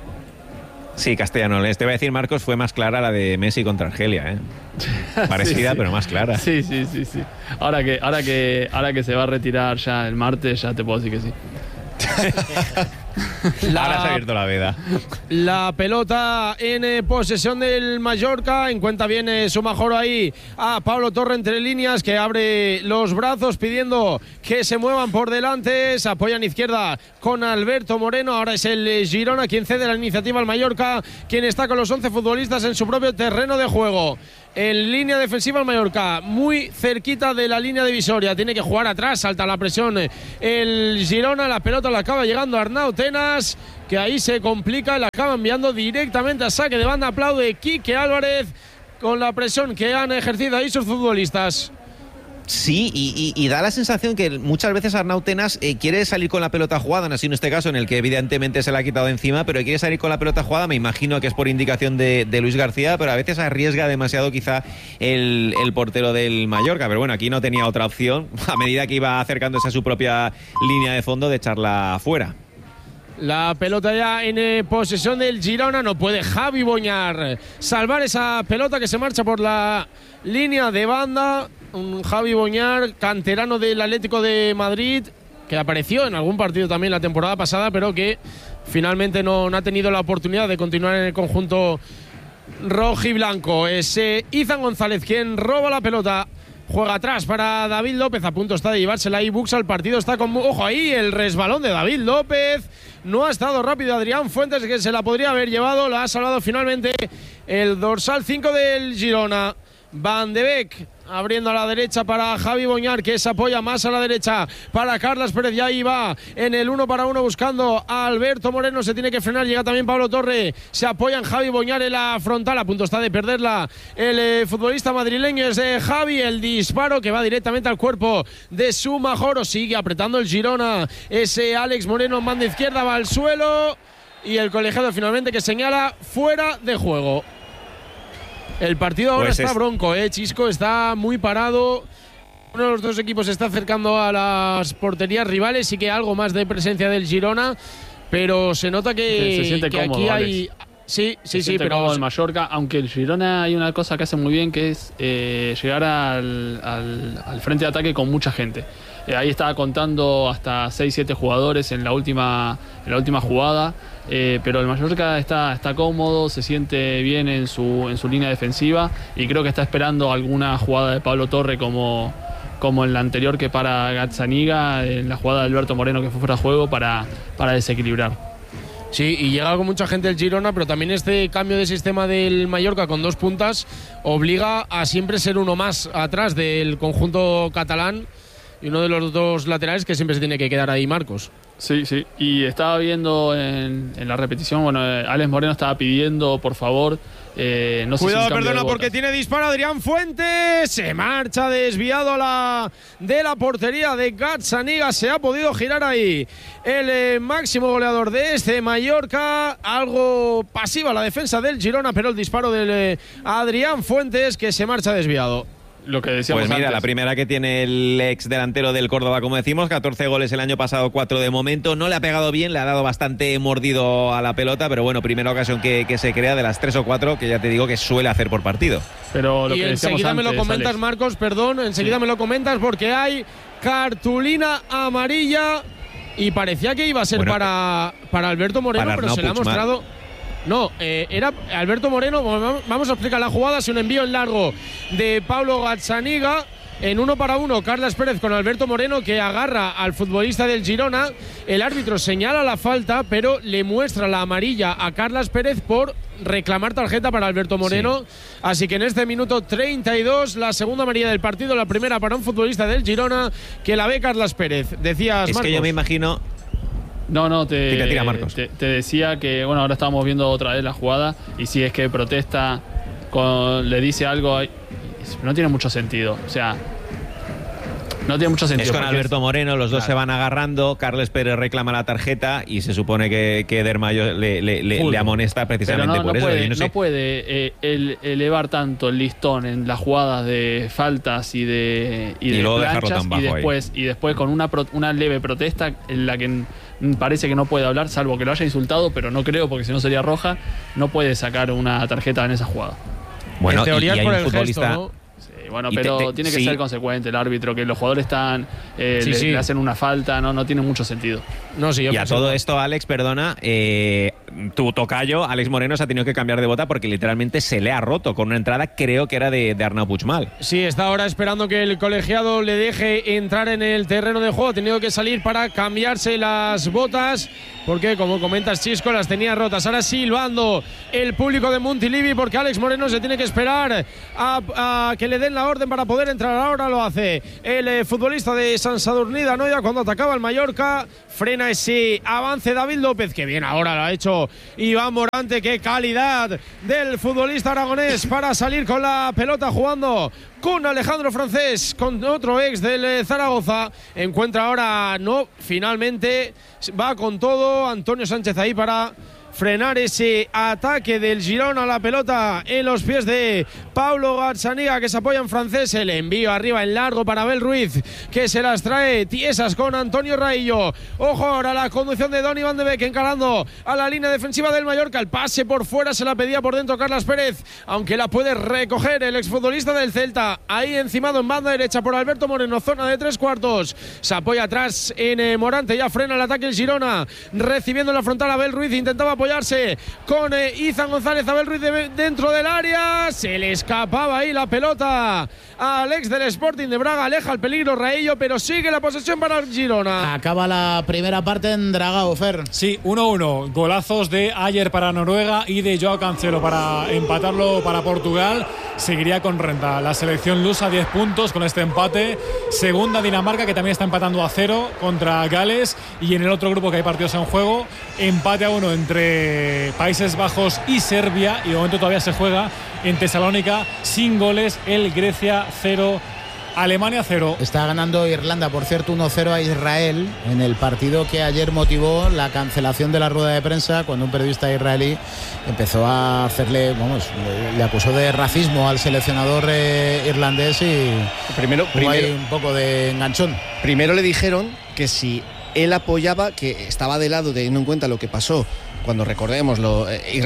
Sí, castellano. Te voy a decir, Marcos, fue más clara la de Messi contra Argelia, parecida, sí. Pero más clara. Sí. Ahora que se va a retirar ya el martes, ya te puedo decir que sí. Ahora se ha abierto la veda. La pelota en posesión del Mallorca. En cuenta viene Sumajoro ahí a Pablo Torre entre líneas, que abre los brazos pidiendo que se muevan por delante. Se apoyan izquierda con Alberto Moreno. Ahora es el Girona quien cede la iniciativa al Mallorca, quien está con los 11 futbolistas en su propio terreno de juego. En línea defensiva el Mallorca, muy cerquita de la línea divisoria. Tiene que jugar atrás, salta la presión el Girona. La pelota la acaba llegando a Arnau Tenas, que ahí se complica, la acaba enviando directamente a saque de banda. Aplaude Quique Álvarez con la presión que han ejercido ahí sus futbolistas. Sí, y da la sensación que muchas veces Arnau Tenas quiere salir con la pelota jugada, no así en este caso en el que evidentemente se la ha quitado encima, pero quiere salir con la pelota jugada. Me imagino que es por indicación de Luis García, pero a veces arriesga demasiado quizá el portero del Mallorca. Pero bueno, aquí no tenía otra opción a medida que iba acercándose a su propia línea de fondo de echarla fuera. La pelota ya en posesión del Girona. No puede Javi Boñar salvar esa pelota que se marcha por la línea de banda. Un Javi Boñar, canterano del Atlético de Madrid, que apareció en algún partido también la temporada pasada, pero que finalmente no ha tenido la oportunidad de continuar en el conjunto rojiblanco. Es Izan González quien roba la pelota. Juega atrás para David López, a punto está de llevársela ahí Buxa. El partido está con... Ojo ahí, el resbalón de David López. No ha estado rápido Adrián Fuentes, que se la podría haber llevado. La ha salvado finalmente el dorsal 5 del Girona. Van de Beek abriendo a la derecha para Javi Boñar, que se apoya más a la derecha para Carlas Pérez. Ya ahí va en el 1 para 1 buscando a Alberto Moreno. Se tiene que frenar, llega también Pablo Torre. Se apoya en Javi Boñar en la frontal. A punto está de perderla el futbolista madrileño. Es de Javi, el disparo que va directamente al cuerpo de Sumajoro. Sigue apretando el Girona. Ese Alex Moreno en banda izquierda, va al suelo. Y el colegiado finalmente que señala fuera de juego. El partido ahora está bronco, Chisco, está muy parado. Uno de los dos equipos se está acercando a las porterías rivales. Sí que algo más de presencia del Girona, pero se nota que se siente que cómodo, aquí hay... Alex. Sí, pero el Mallorca, aunque el Girona hay una cosa que hace muy bien, que es llegar al frente de ataque con mucha gente. Ahí estaba contando hasta 6-7 jugadores en la última jugada, pero el Mallorca está cómodo, se siente bien en su línea defensiva, y creo que está esperando alguna jugada de Pablo Torre como en la anterior que para Gazzaniga, en la jugada de Alberto Moreno que fue fuera de juego para desequilibrar. Sí, y llega con mucha gente el Girona, pero también este cambio de sistema del Mallorca con dos puntas obliga a siempre ser uno más atrás del conjunto catalán, y uno de los dos laterales que siempre se tiene que quedar ahí, Marcos. Sí, y estaba viendo en la repetición, bueno, Alex Moreno estaba pidiendo, por favor, no sé. Cuidado, si perdona, porque tiene disparo Adrián Fuentes. Se marcha desviado de la portería de Gazzaniga. Se ha podido girar ahí el máximo goleador de este Mallorca. Algo pasiva la defensa del Girona, pero el disparo del Adrián Fuentes, que se marcha desviado. Lo que decíamos pues mira, antes. La primera que tiene el ex delantero del Córdoba, como decimos, 14 goles el año pasado, 4 de momento. No le ha pegado bien, le ha dado bastante mordido a la pelota, pero bueno, primera ocasión que se crea de las 3 o 4 que ya te digo que suele hacer por partido. Pero lo y que enseguida me lo comentas, Alex. Marcos, perdón, enseguida me lo comentas, porque hay cartulina amarilla y parecía que iba a ser para Alberto Moreno, para pero Arnau se le ha mostrado... No, era Alberto Moreno. Vamos a explicar la jugada. Es un envío en largo de Pablo Gazzaniga. En 1 para 1, Carlas Pérez con Alberto Moreno, que agarra al futbolista del Girona. El árbitro señala la falta, pero le muestra la amarilla a Carlas Pérez por reclamar tarjeta para Alberto Moreno. Sí. Así que en este minuto 32, la segunda amarilla del partido, la primera para un futbolista del Girona, que la ve Carlas Pérez. Decías, es Marcos. que yo me imagino... No, tira, Marcos. Te decía que, bueno, ahora estamos viendo otra vez la jugada, y si es que protesta, le dice algo, no tiene mucho sentido. O sea, no tiene mucho sentido. Es con Alberto Moreno, los dos se van agarrando, Carles Pérez reclama la tarjeta y se supone que Dermayo le amonesta precisamente por eso. No puede elevar tanto el listón en las jugadas de faltas y luego planchas, dejarlo tan bajo y después con una leve protesta en la que parece que no puede hablar, salvo que lo haya insultado, pero no creo, porque si no sería roja. No puede sacar una tarjeta en esa jugada. Bueno, en teoría y es por hay el un futbolista... gesto, ¿no? Bueno, pero tiene que ser consecuente el árbitro, que los jugadores están le hacen una falta, no tiene mucho sentido. No, sí, y a todo esto, Alex, perdona, tu tocayo, Alex Moreno, se ha tenido que cambiar de bota porque literalmente se le ha roto con una entrada, creo que era de Arnau Puigmal. Sí, está ahora esperando que el colegiado le deje entrar en el terreno de juego. Ha tenido que salir para cambiarse las botas, porque como comentas, Chisco, las tenía rotas. Ahora silbando el público de Montilivi, porque Alex Moreno se tiene que esperar a que le den la orden para poder entrar. Ahora lo hace el futbolista de Sant Sadurní d'Anoia cuando atacaba el Mallorca. Frena ese avance David López, que bien ahora lo ha hecho Iván Morante. Qué calidad del futbolista aragonés para salir con la pelota, jugando con Alejandro Francés, con otro ex del Zaragoza. Encuentra ahora, finalmente va con todo Antonio Sánchez ahí para frenar ese ataque del Girona. La pelota en los pies de Pablo Garzaniga, que se apoya en Francés. El envío arriba en largo para Abel Ruiz, que se las trae tiesas con Antonio Raillo. Ojo ahora la conducción de Donny van de Beek, encarando a la línea defensiva del Mallorca. El pase por fuera, se la pedía por dentro Carlas Pérez, aunque la puede recoger el exfutbolista del Celta. Ahí encimado en banda derecha por Alberto Moreno, zona de 3/4. Se apoya atrás en Morante, ya frena el ataque el Girona, recibiendo en la frontal Abel Ruiz. Intentaba apoyarse con Izan González. Abel Ruiz dentro del área, se le escapaba ahí la pelota al ex del Sporting de Braga. Aleja el peligro Raillo, pero sigue la posesión para el Girona. Acaba la primera parte en Dragao, Fer. Sí, 1-1. Golazos de Ayer para Noruega y de Joao Cancelo para empatarlo para Portugal. Seguiría con renta la selección lusa, 10 puntos con este empate. Segunda Dinamarca, que también está empatando a 0 contra Gales. Y en el otro grupo, que hay partidos en juego, empate a 1 entre Países Bajos y Serbia. Y de momento todavía se juega en Tesalónica sin goles, el Grecia 0, Alemania 0. Está ganando Irlanda, por cierto, 1-0 a Israel en el partido que ayer motivó la cancelación de la rueda de prensa, cuando un periodista israelí empezó a hacerle, le acusó de racismo al seleccionador irlandés, y primero hay un poco de enganchón. Primero le dijeron que si él apoyaba, que estaba de lado, teniendo en cuenta lo que pasó cuando, recordémoslo,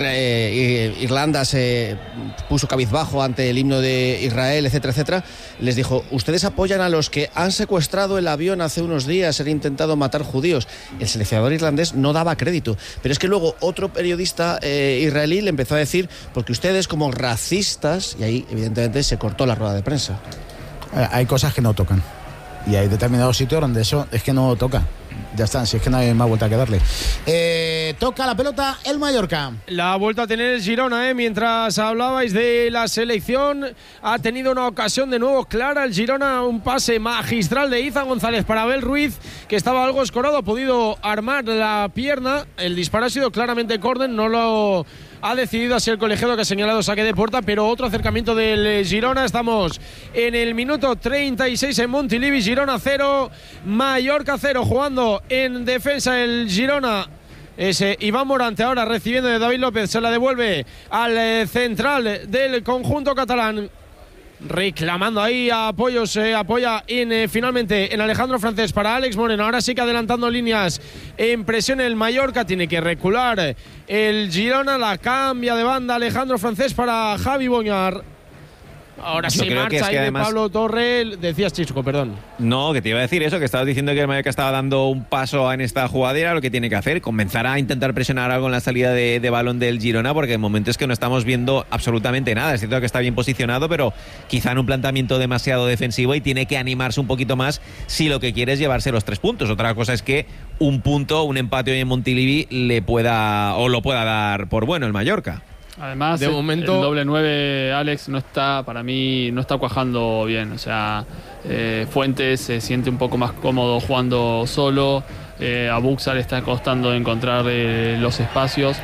Irlanda se puso cabizbajo ante el himno de Israel, etcétera, etcétera. Les dijo: ustedes apoyan a los que han secuestrado el avión hace unos días, han intentado matar judíos. El seleccionador irlandés no daba crédito, pero es que luego otro periodista israelí le empezó a decir: porque ustedes como racistas, y ahí evidentemente se cortó la rueda de prensa. Hay cosas que no tocan, y hay determinados sitios donde eso es que no toca. Ya está, si es que no hay más vuelta que darle. Toca la pelota el Mallorca. La vuelta a tener el Girona, mientras hablabais de la selección. Ha tenido una ocasión de nuevo clara el Girona, un pase magistral de Izan González para Abel Ruiz, que estaba algo escorado, ha podido armar la pierna. El disparo ha sido claramente córner, no lo ha decidido así el colegiado, que ha señalado saque de puerta, pero otro acercamiento del Girona. Estamos en el minuto 36 en Montilivi. Girona 0, Mallorca 0, jugando en defensa el Girona. Ese Iván Morante ahora recibiendo de David López, se la devuelve al central del conjunto catalán, reclamando ahí apoyos. Se apoya finalmente en Alejandro Francés para Alex Moreno. Ahora sí que adelantando líneas en presión el Mallorca, tiene que recular el Girona. La cambia de banda Alejandro Francés para Javi Boñar. Ahora sí marcha ahí de Pablo Torre. Decías, Chisco, perdón. No, que te iba a decir eso, que estabas diciendo que el Mallorca estaba dando un paso en esta jugadera. Lo que tiene que hacer, comenzar a intentar presionar algo en la salida de balón del Girona, porque en momentos es que no estamos viendo absolutamente nada. Es cierto que está bien posicionado, pero quizá en un planteamiento demasiado defensivo, y tiene que animarse un poquito más si lo que quiere es llevarse los 3 puntos. Otra cosa es que un punto, un empate hoy en Montilivi lo pueda dar por bueno el Mallorca. Además, de momento, el doble 9, Alex, para mí no está cuajando bien. O sea, Fuentes se siente un poco más cómodo jugando solo. A Buxa le está costando encontrar los espacios.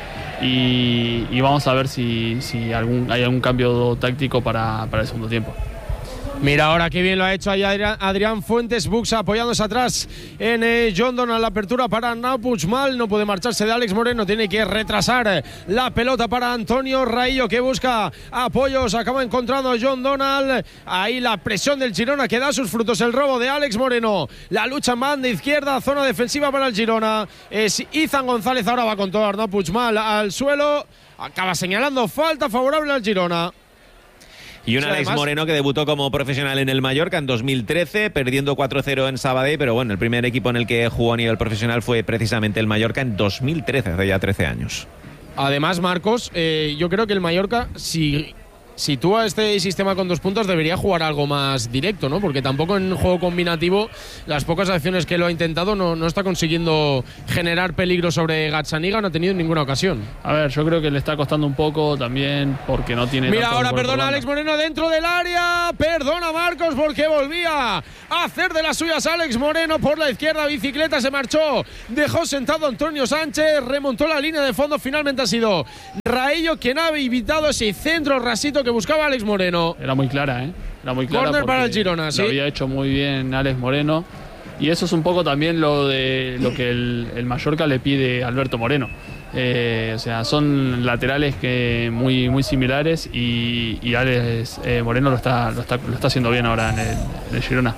Y vamos a ver si hay algún cambio táctico para el segundo tiempo. Mira ahora qué bien lo ha hecho ahí Adrián Fuentes. Buxa apoyándose atrás en John Donald. La apertura para Arnau Puigmal. No puede marcharse de Alex Moreno. Tiene que retrasar la pelota para Antonio Raillo, que busca apoyos. Acaba encontrando John Donald. Ahí la presión del Girona, que da sus frutos. El robo de Alex Moreno. La lucha en banda izquierda. Zona defensiva para el Girona. Es Izan González. Ahora va con todo Arnau Puigmal al suelo. Acaba señalando falta favorable al Girona. Y un Sí, Alex además, Moreno que debutó como profesional en el Mallorca en 2013, perdiendo 4-0 en Sabadell, pero bueno, el primer equipo en el que jugó a nivel profesional fue precisamente el Mallorca en 2013, hace ya 13 años. Además, Marcos, yo creo que el Mallorca, si sitúa este sistema con 2 puntos, debería jugar algo más directo, ¿no? Porque tampoco en juego combinativo, las pocas acciones que lo ha intentado no está consiguiendo generar peligro sobre Gazzaniga, no ha tenido ninguna ocasión. A ver, yo creo que le está costando un poco también porque no tiene. Mira, tanto ahora gol por perdona banda. Alex Moreno dentro del área. Perdona Marcos porque volvía a hacer de las suyas Alex Moreno por la izquierda. Bicicleta, se marchó. Dejó sentado Antonio Sánchez. Remontó la línea de fondo. Finalmente ha sido Raillo quien ha evitado ese centro rasito que buscaba Alex Moreno. Era muy clara, ¿eh? Era muy clara. Córner para el porque Girona, sí. Lo había hecho muy bien Alex Moreno. Y eso es un poco también lo que el Mallorca le pide a Alberto Moreno. O sea, son laterales que muy similares y Alex Moreno lo está haciendo bien ahora en el Girona.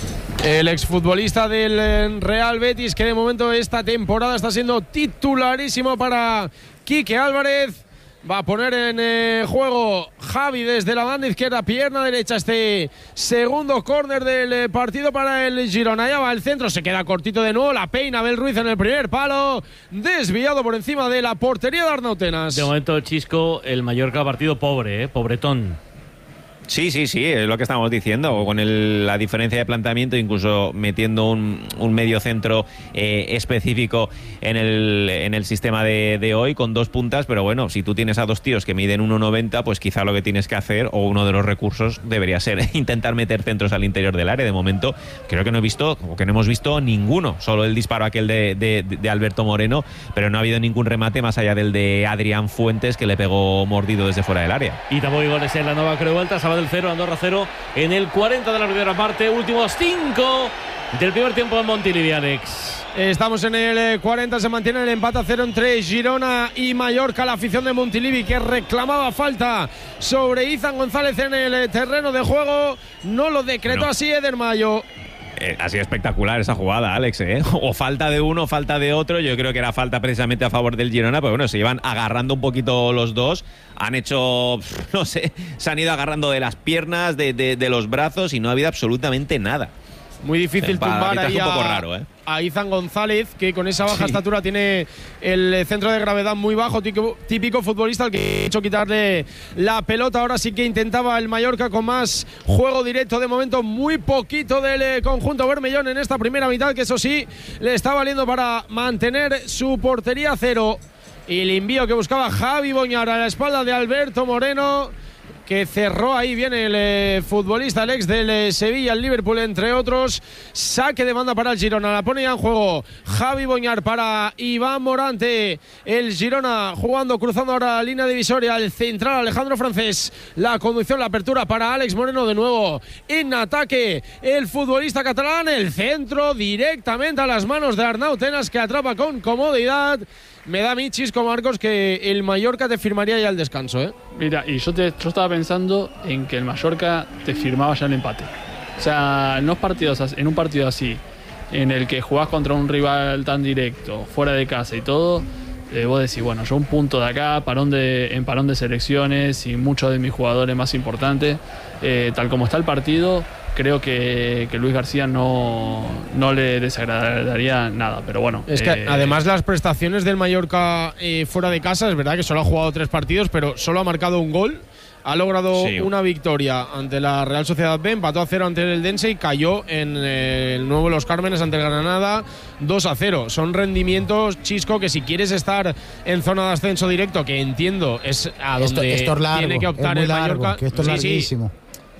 El exfutbolista del Real Betis, que de momento esta temporada está siendo titularísimo para Quique Álvarez. Va a poner en juego Javi desde la banda izquierda, pierna derecha, este segundo córner del partido para el Girona. Ya va el centro, se queda cortito de nuevo, la peina Abel Ruiz en el primer palo, desviado por encima de la portería de Arnautenas. De momento, Chisco, el Mallorca partido pobre, pobretón. Sí, es lo que estamos diciendo, con la diferencia de planteamiento, incluso metiendo un medio centro específico en el sistema de hoy, con 2 puntas, pero bueno, si tú tienes a 2 tíos que miden 1,90, pues quizá lo que tienes que hacer, o uno de los recursos, debería ser intentar meter centros al interior del área. De momento, creo que no hemos visto ninguno, solo el disparo aquel de Alberto Moreno, pero no ha habido ningún remate más allá del de Adrián Fuentes, que le pegó mordido desde fuera del área. Y tampoco hay goles en la nueva Creuelta. Del 0, Andorra 0 en el 40 de la primera parte, últimos 5 del primer tiempo en Montilivi, Alex. Estamos en el 40, se mantiene el empate a 0 entre Girona y Mallorca. La afición de Montilivi, que reclamaba falta sobre Izan González en el terreno de juego, no lo decretó así Eder Mayo. Ha sido espectacular esa jugada, Alex, ¿eh? O falta de uno, falta de otro. Yo creo que era falta precisamente a favor del Girona, pero bueno, se iban agarrando un poquito los dos. Han hecho, no sé, se han ido agarrando de las piernas, de los brazos, y no ha habido absolutamente nada. Muy difícil tumbar ahí un poco raro, ¿eh? A Izan González, que con esa baja estatura tiene el centro de gravedad muy bajo, típico futbolista al que ha hecho quitarle la pelota. Ahora sí que intentaba el Mallorca con más juego directo, de momento muy poquito del conjunto bermellón en esta primera mitad, que eso sí le está valiendo para mantener su portería a 0. Y el envío que buscaba Javi Boñar a la espalda de Alberto Moreno, que cerró ahí bien el futbolista, el ex del Sevilla, el Liverpool, entre otros. Saque de banda para el Girona, la pone ya en juego Javi Boñar para Iván Morante. El Girona jugando, cruzando ahora la línea divisoria, el central Alejandro Francés. La conducción, la apertura para Alex Moreno, de nuevo en ataque el futbolista catalán. El centro directamente a las manos de Arnautenas, que atrapa con comodidad. Me da a mí, Chisco, Marcos, que el Mallorca te firmaría ya el descanso, ¿eh? Mira, y yo estaba pensando en que el Mallorca te firmaba ya el empate. O sea, en un partido así, en el que jugás contra un rival tan directo, fuera de casa y todo, vos decís, bueno, yo un punto de acá, en parón de selecciones y muchos de mis jugadores más importantes, tal como está el partido, creo que Luis García no le desagradaría nada, pero bueno. Es que además las prestaciones del Mallorca fuera de casa, es verdad que solo ha jugado 3 partidos, pero solo ha marcado un gol. Ha logrado una victoria ante la Real Sociedad B, empató a 0 ante el Eldense y cayó en el nuevo Los Cármenes ante el Granada 2-0. Son rendimientos, Chisco, que si quieres estar en zona de ascenso directo, que entiendo es a donde esto es largo, tiene que optar el Mallorca. Que esto es larguísimo.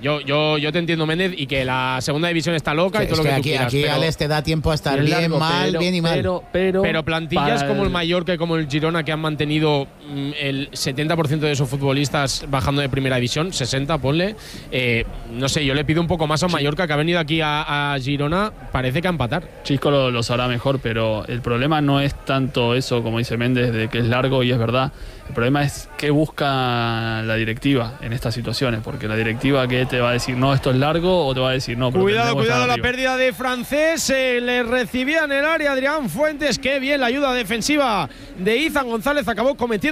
Yo te entiendo, Méndez, y que la segunda división está loca y todo lo que tú quieras. Aquí Alex te da tiempo a estar bien, mal, bien y mal. Pero plantillas como el Mallorca y como el Girona, que han mantenido el 70% de sus futbolistas bajando de primera división, 60, ponle. No sé, yo le pido un poco más a Mallorca, que ha venido aquí a Girona, parece que a empatar. Chisco lo sabrá mejor, pero el problema no es tanto eso, como dice Méndez, de que es largo y es verdad. El problema es qué busca la directiva en estas situaciones, porque la directiva que te va a decir no, esto es largo, o te va a decir no, pero cuidado la pérdida de Francés, le recibía en el área Adrián Fuentes. Qué bien la ayuda defensiva de Izan González, acabó cometiendo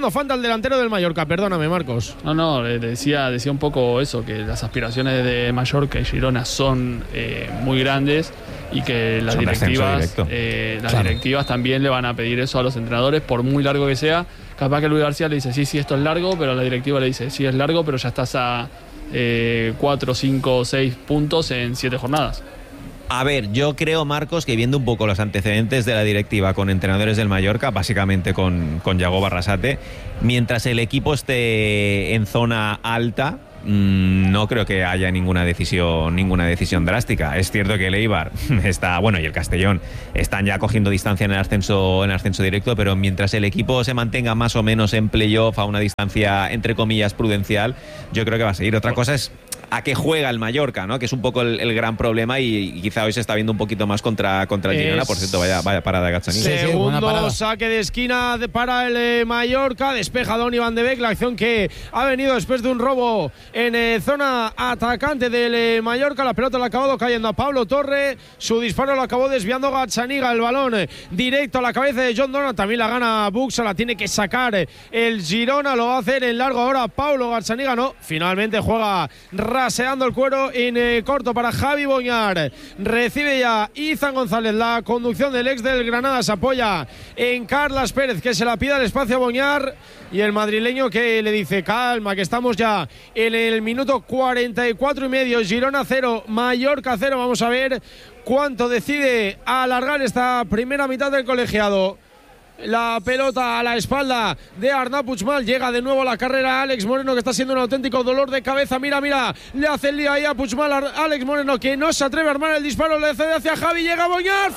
pidiendo falta al delantero del Mallorca. Perdóname, Marcos. No, decía un poco eso, que las aspiraciones de Mallorca y Girona son muy grandes y que las directivas también le van a pedir eso a los entrenadores, por muy largo que sea. Capaz que Luis García le dice, sí, esto es largo, pero la directiva le dice, sí, es largo, pero ya estás a 4, 5, 6 puntos en 7 jornadas. A ver, yo creo, Marcos, que viendo un poco los antecedentes de la directiva con entrenadores del Mallorca, básicamente con Yago Barrasate, mientras el equipo esté en zona alta, no creo que haya ninguna decisión drástica. Es cierto que el Eibar está, bueno, y el Castellón están ya cogiendo distancia en el ascenso directo, pero mientras el equipo se mantenga más o menos en playoff a una distancia entre comillas prudencial, yo creo que va a seguir. Otra cosa es a qué juega el Mallorca, ¿no? Que es un poco el gran problema y quizá hoy se está viendo un poquito más contra el Girona. Por cierto, vaya parada de Gazzaniga. Segundo saque de esquina para el Mallorca, despeja Donny Van de Beek, la acción que ha venido después de un robo en zona atacante del Mallorca. La pelota la ha acabado cayendo a Pablo Torre, su disparo lo acabó desviando Gazzaniga, el balón directo a la cabeza de John Donald, también la gana Buxa, la tiene que sacar el Girona, lo va a hacer en largo ahora Paulo Gazzaniga, no, finalmente juega raseando el cuero en corto para Javi Boñar. Recibe ya Izan González, la conducción del ex del Granada, se apoya en Carlas Pérez, que se la pide al espacio a Boñar, y el madrileño que le dice calma, que estamos ya en el minuto 44 y medio. Girona 0, Mallorca 0. Vamos a ver cuánto decide alargar esta primera mitad del colegiado. La pelota a la espalda de Arnau Puigmal. Llega de nuevo la carrera Alex Moreno, que está siendo un auténtico dolor de cabeza. Mira, le hace el lío ahí a Puigmal. Alex Moreno, que no se atreve a armar el disparo, le cede hacia Javi. Llega Boñar,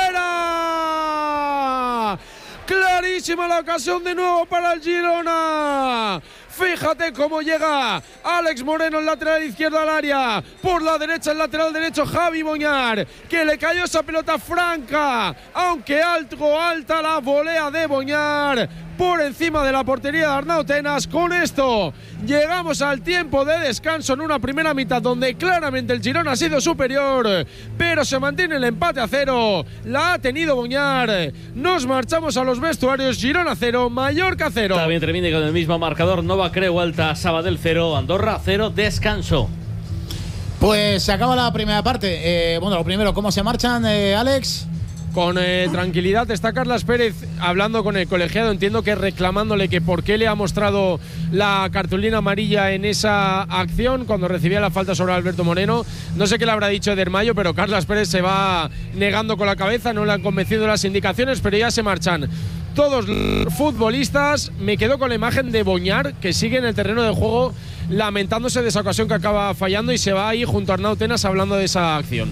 fuera. Clarísima la ocasión de nuevo para el Girona. Fíjate cómo llega Alex Moreno, el lateral izquierdo al área. Por la derecha, el lateral derecho, Javi Boñar, que le cayó esa pelota franca, aunque alta la volea de Boñar por encima de la portería de Arnau Tenas. Con esto llegamos al tiempo de descanso en una primera mitad donde claramente el Girona ha sido superior, pero se mantiene el empate a 0. La ha tenido Boñar. Nos marchamos a los vestuarios. Girona 0, Mallorca 0. También termina con el mismo marcador. Nova Creu Alta, Sabadell 0, Andorra 0, descanso. Pues se acaba la primera parte. Bueno, lo primero, ¿cómo se marchan, Alex? Con tranquilidad. Está Carlas Pérez hablando con el colegiado, entiendo que reclamándole que por qué le ha mostrado la cartulina amarilla en esa acción cuando recibía la falta sobre Alberto Moreno. No sé qué le habrá dicho Eder Mayo, pero Carlas Pérez se va negando con la cabeza, no le han convencido las indicaciones, pero ya se marchan todos los futbolistas. Me quedo con la imagen de Boñar, que sigue en el terreno de juego lamentándose de esa ocasión que acaba fallando, y se va ahí junto a Arnau Tenas hablando de esa acción.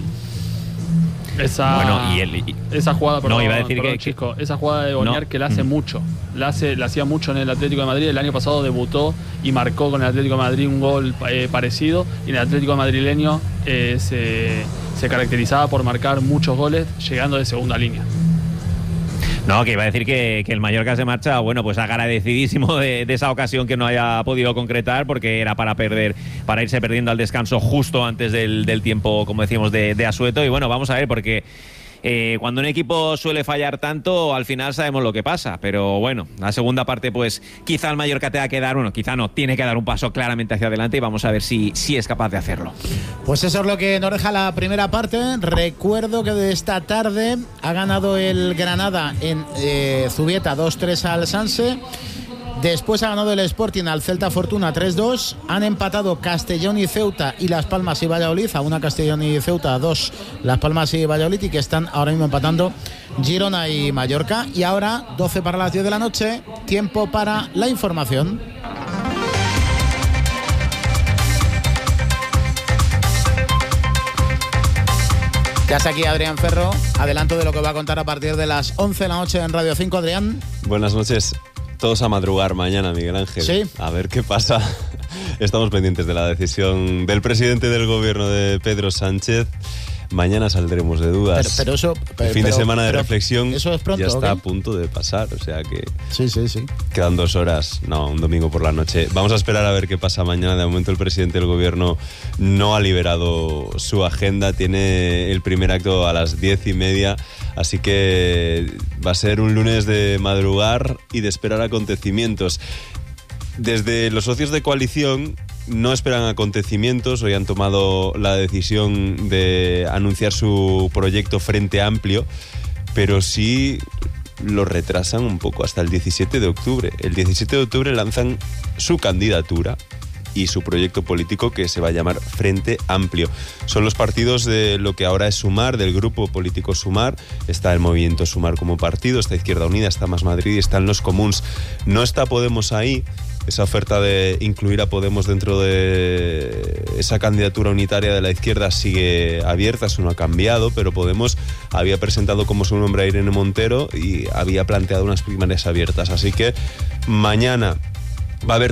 Esa jugada, perdón, iba a decir Chisco, esa jugada de Boñar que la hace mucho, la hacía mucho en el Atlético de Madrid. El año pasado debutó y marcó con el Atlético de Madrid un gol parecido, y en el Atlético madrileño se caracterizaba por marcar muchos goles llegando de segunda línea. No, que iba a decir que el Mallorca se marcha, bueno, pues agradecidísimo de esa ocasión que no haya podido concretar, porque era para irse perdiendo al descanso justo antes del tiempo, como decíamos, de asueto. Y bueno, vamos a ver, porque cuando un equipo suele fallar tanto, al final sabemos lo que pasa. Pero bueno, la segunda parte, pues quizá el Mallorca tenga que dar, tiene que dar un paso claramente hacia adelante, y vamos a ver si es capaz de hacerlo. Pues eso es lo que nos deja la primera parte. Recuerdo que de esta tarde ha ganado el Granada en Zubieta 2-3 al Sanse. Después ha ganado el Sporting al Celta Fortuna 3-2. Han empatado Castellón y Ceuta y Las Palmas y Valladolid. A 1 Castellón y Ceuta, 2 Las Palmas y Valladolid, y que están ahora mismo empatando Girona y Mallorca. Y ahora, 12 para las 10 de la noche, tiempo para la información. Ya está aquí Adrián Ferro. Adelanto de lo que va a contar a partir de las 11 de la noche en Radio 5. Adrián. Buenas noches. Todos a madrugar mañana, Miguel Ángel. Sí. A ver qué pasa. Estamos pendientes de la decisión del presidente del gobierno, de Pedro Sánchez. Mañana saldremos de dudas. Pero eso... El fin de semana de reflexión eso es pronto, ya está ¿ok? a punto de pasar, o sea que... Sí. Quedan 2 horas, no, un domingo por la noche. Vamos a esperar a ver qué pasa mañana. De momento el presidente del gobierno no ha liberado su agenda. Tiene el primer acto a las 10:30, así que va a ser un lunes de madrugar y de esperar acontecimientos. Desde los socios de coalición no esperan acontecimientos. Hoy han tomado la decisión de anunciar su proyecto Frente Amplio, pero sí lo retrasan un poco hasta el 17 de octubre. El 17 de octubre lanzan su candidatura y su proyecto político, que se va a llamar Frente Amplio. Son los partidos de lo que ahora es Sumar, del grupo político Sumar. Está el movimiento Sumar como partido, está Izquierda Unida, está Más Madrid y están los Comuns. No está Podemos ahí. Esa oferta de incluir a Podemos dentro de esa candidatura unitaria de la izquierda sigue abierta, eso no ha cambiado, pero Podemos había presentado como su nombre a Irene Montero y había planteado unas primarias abiertas. Así que mañana va a haber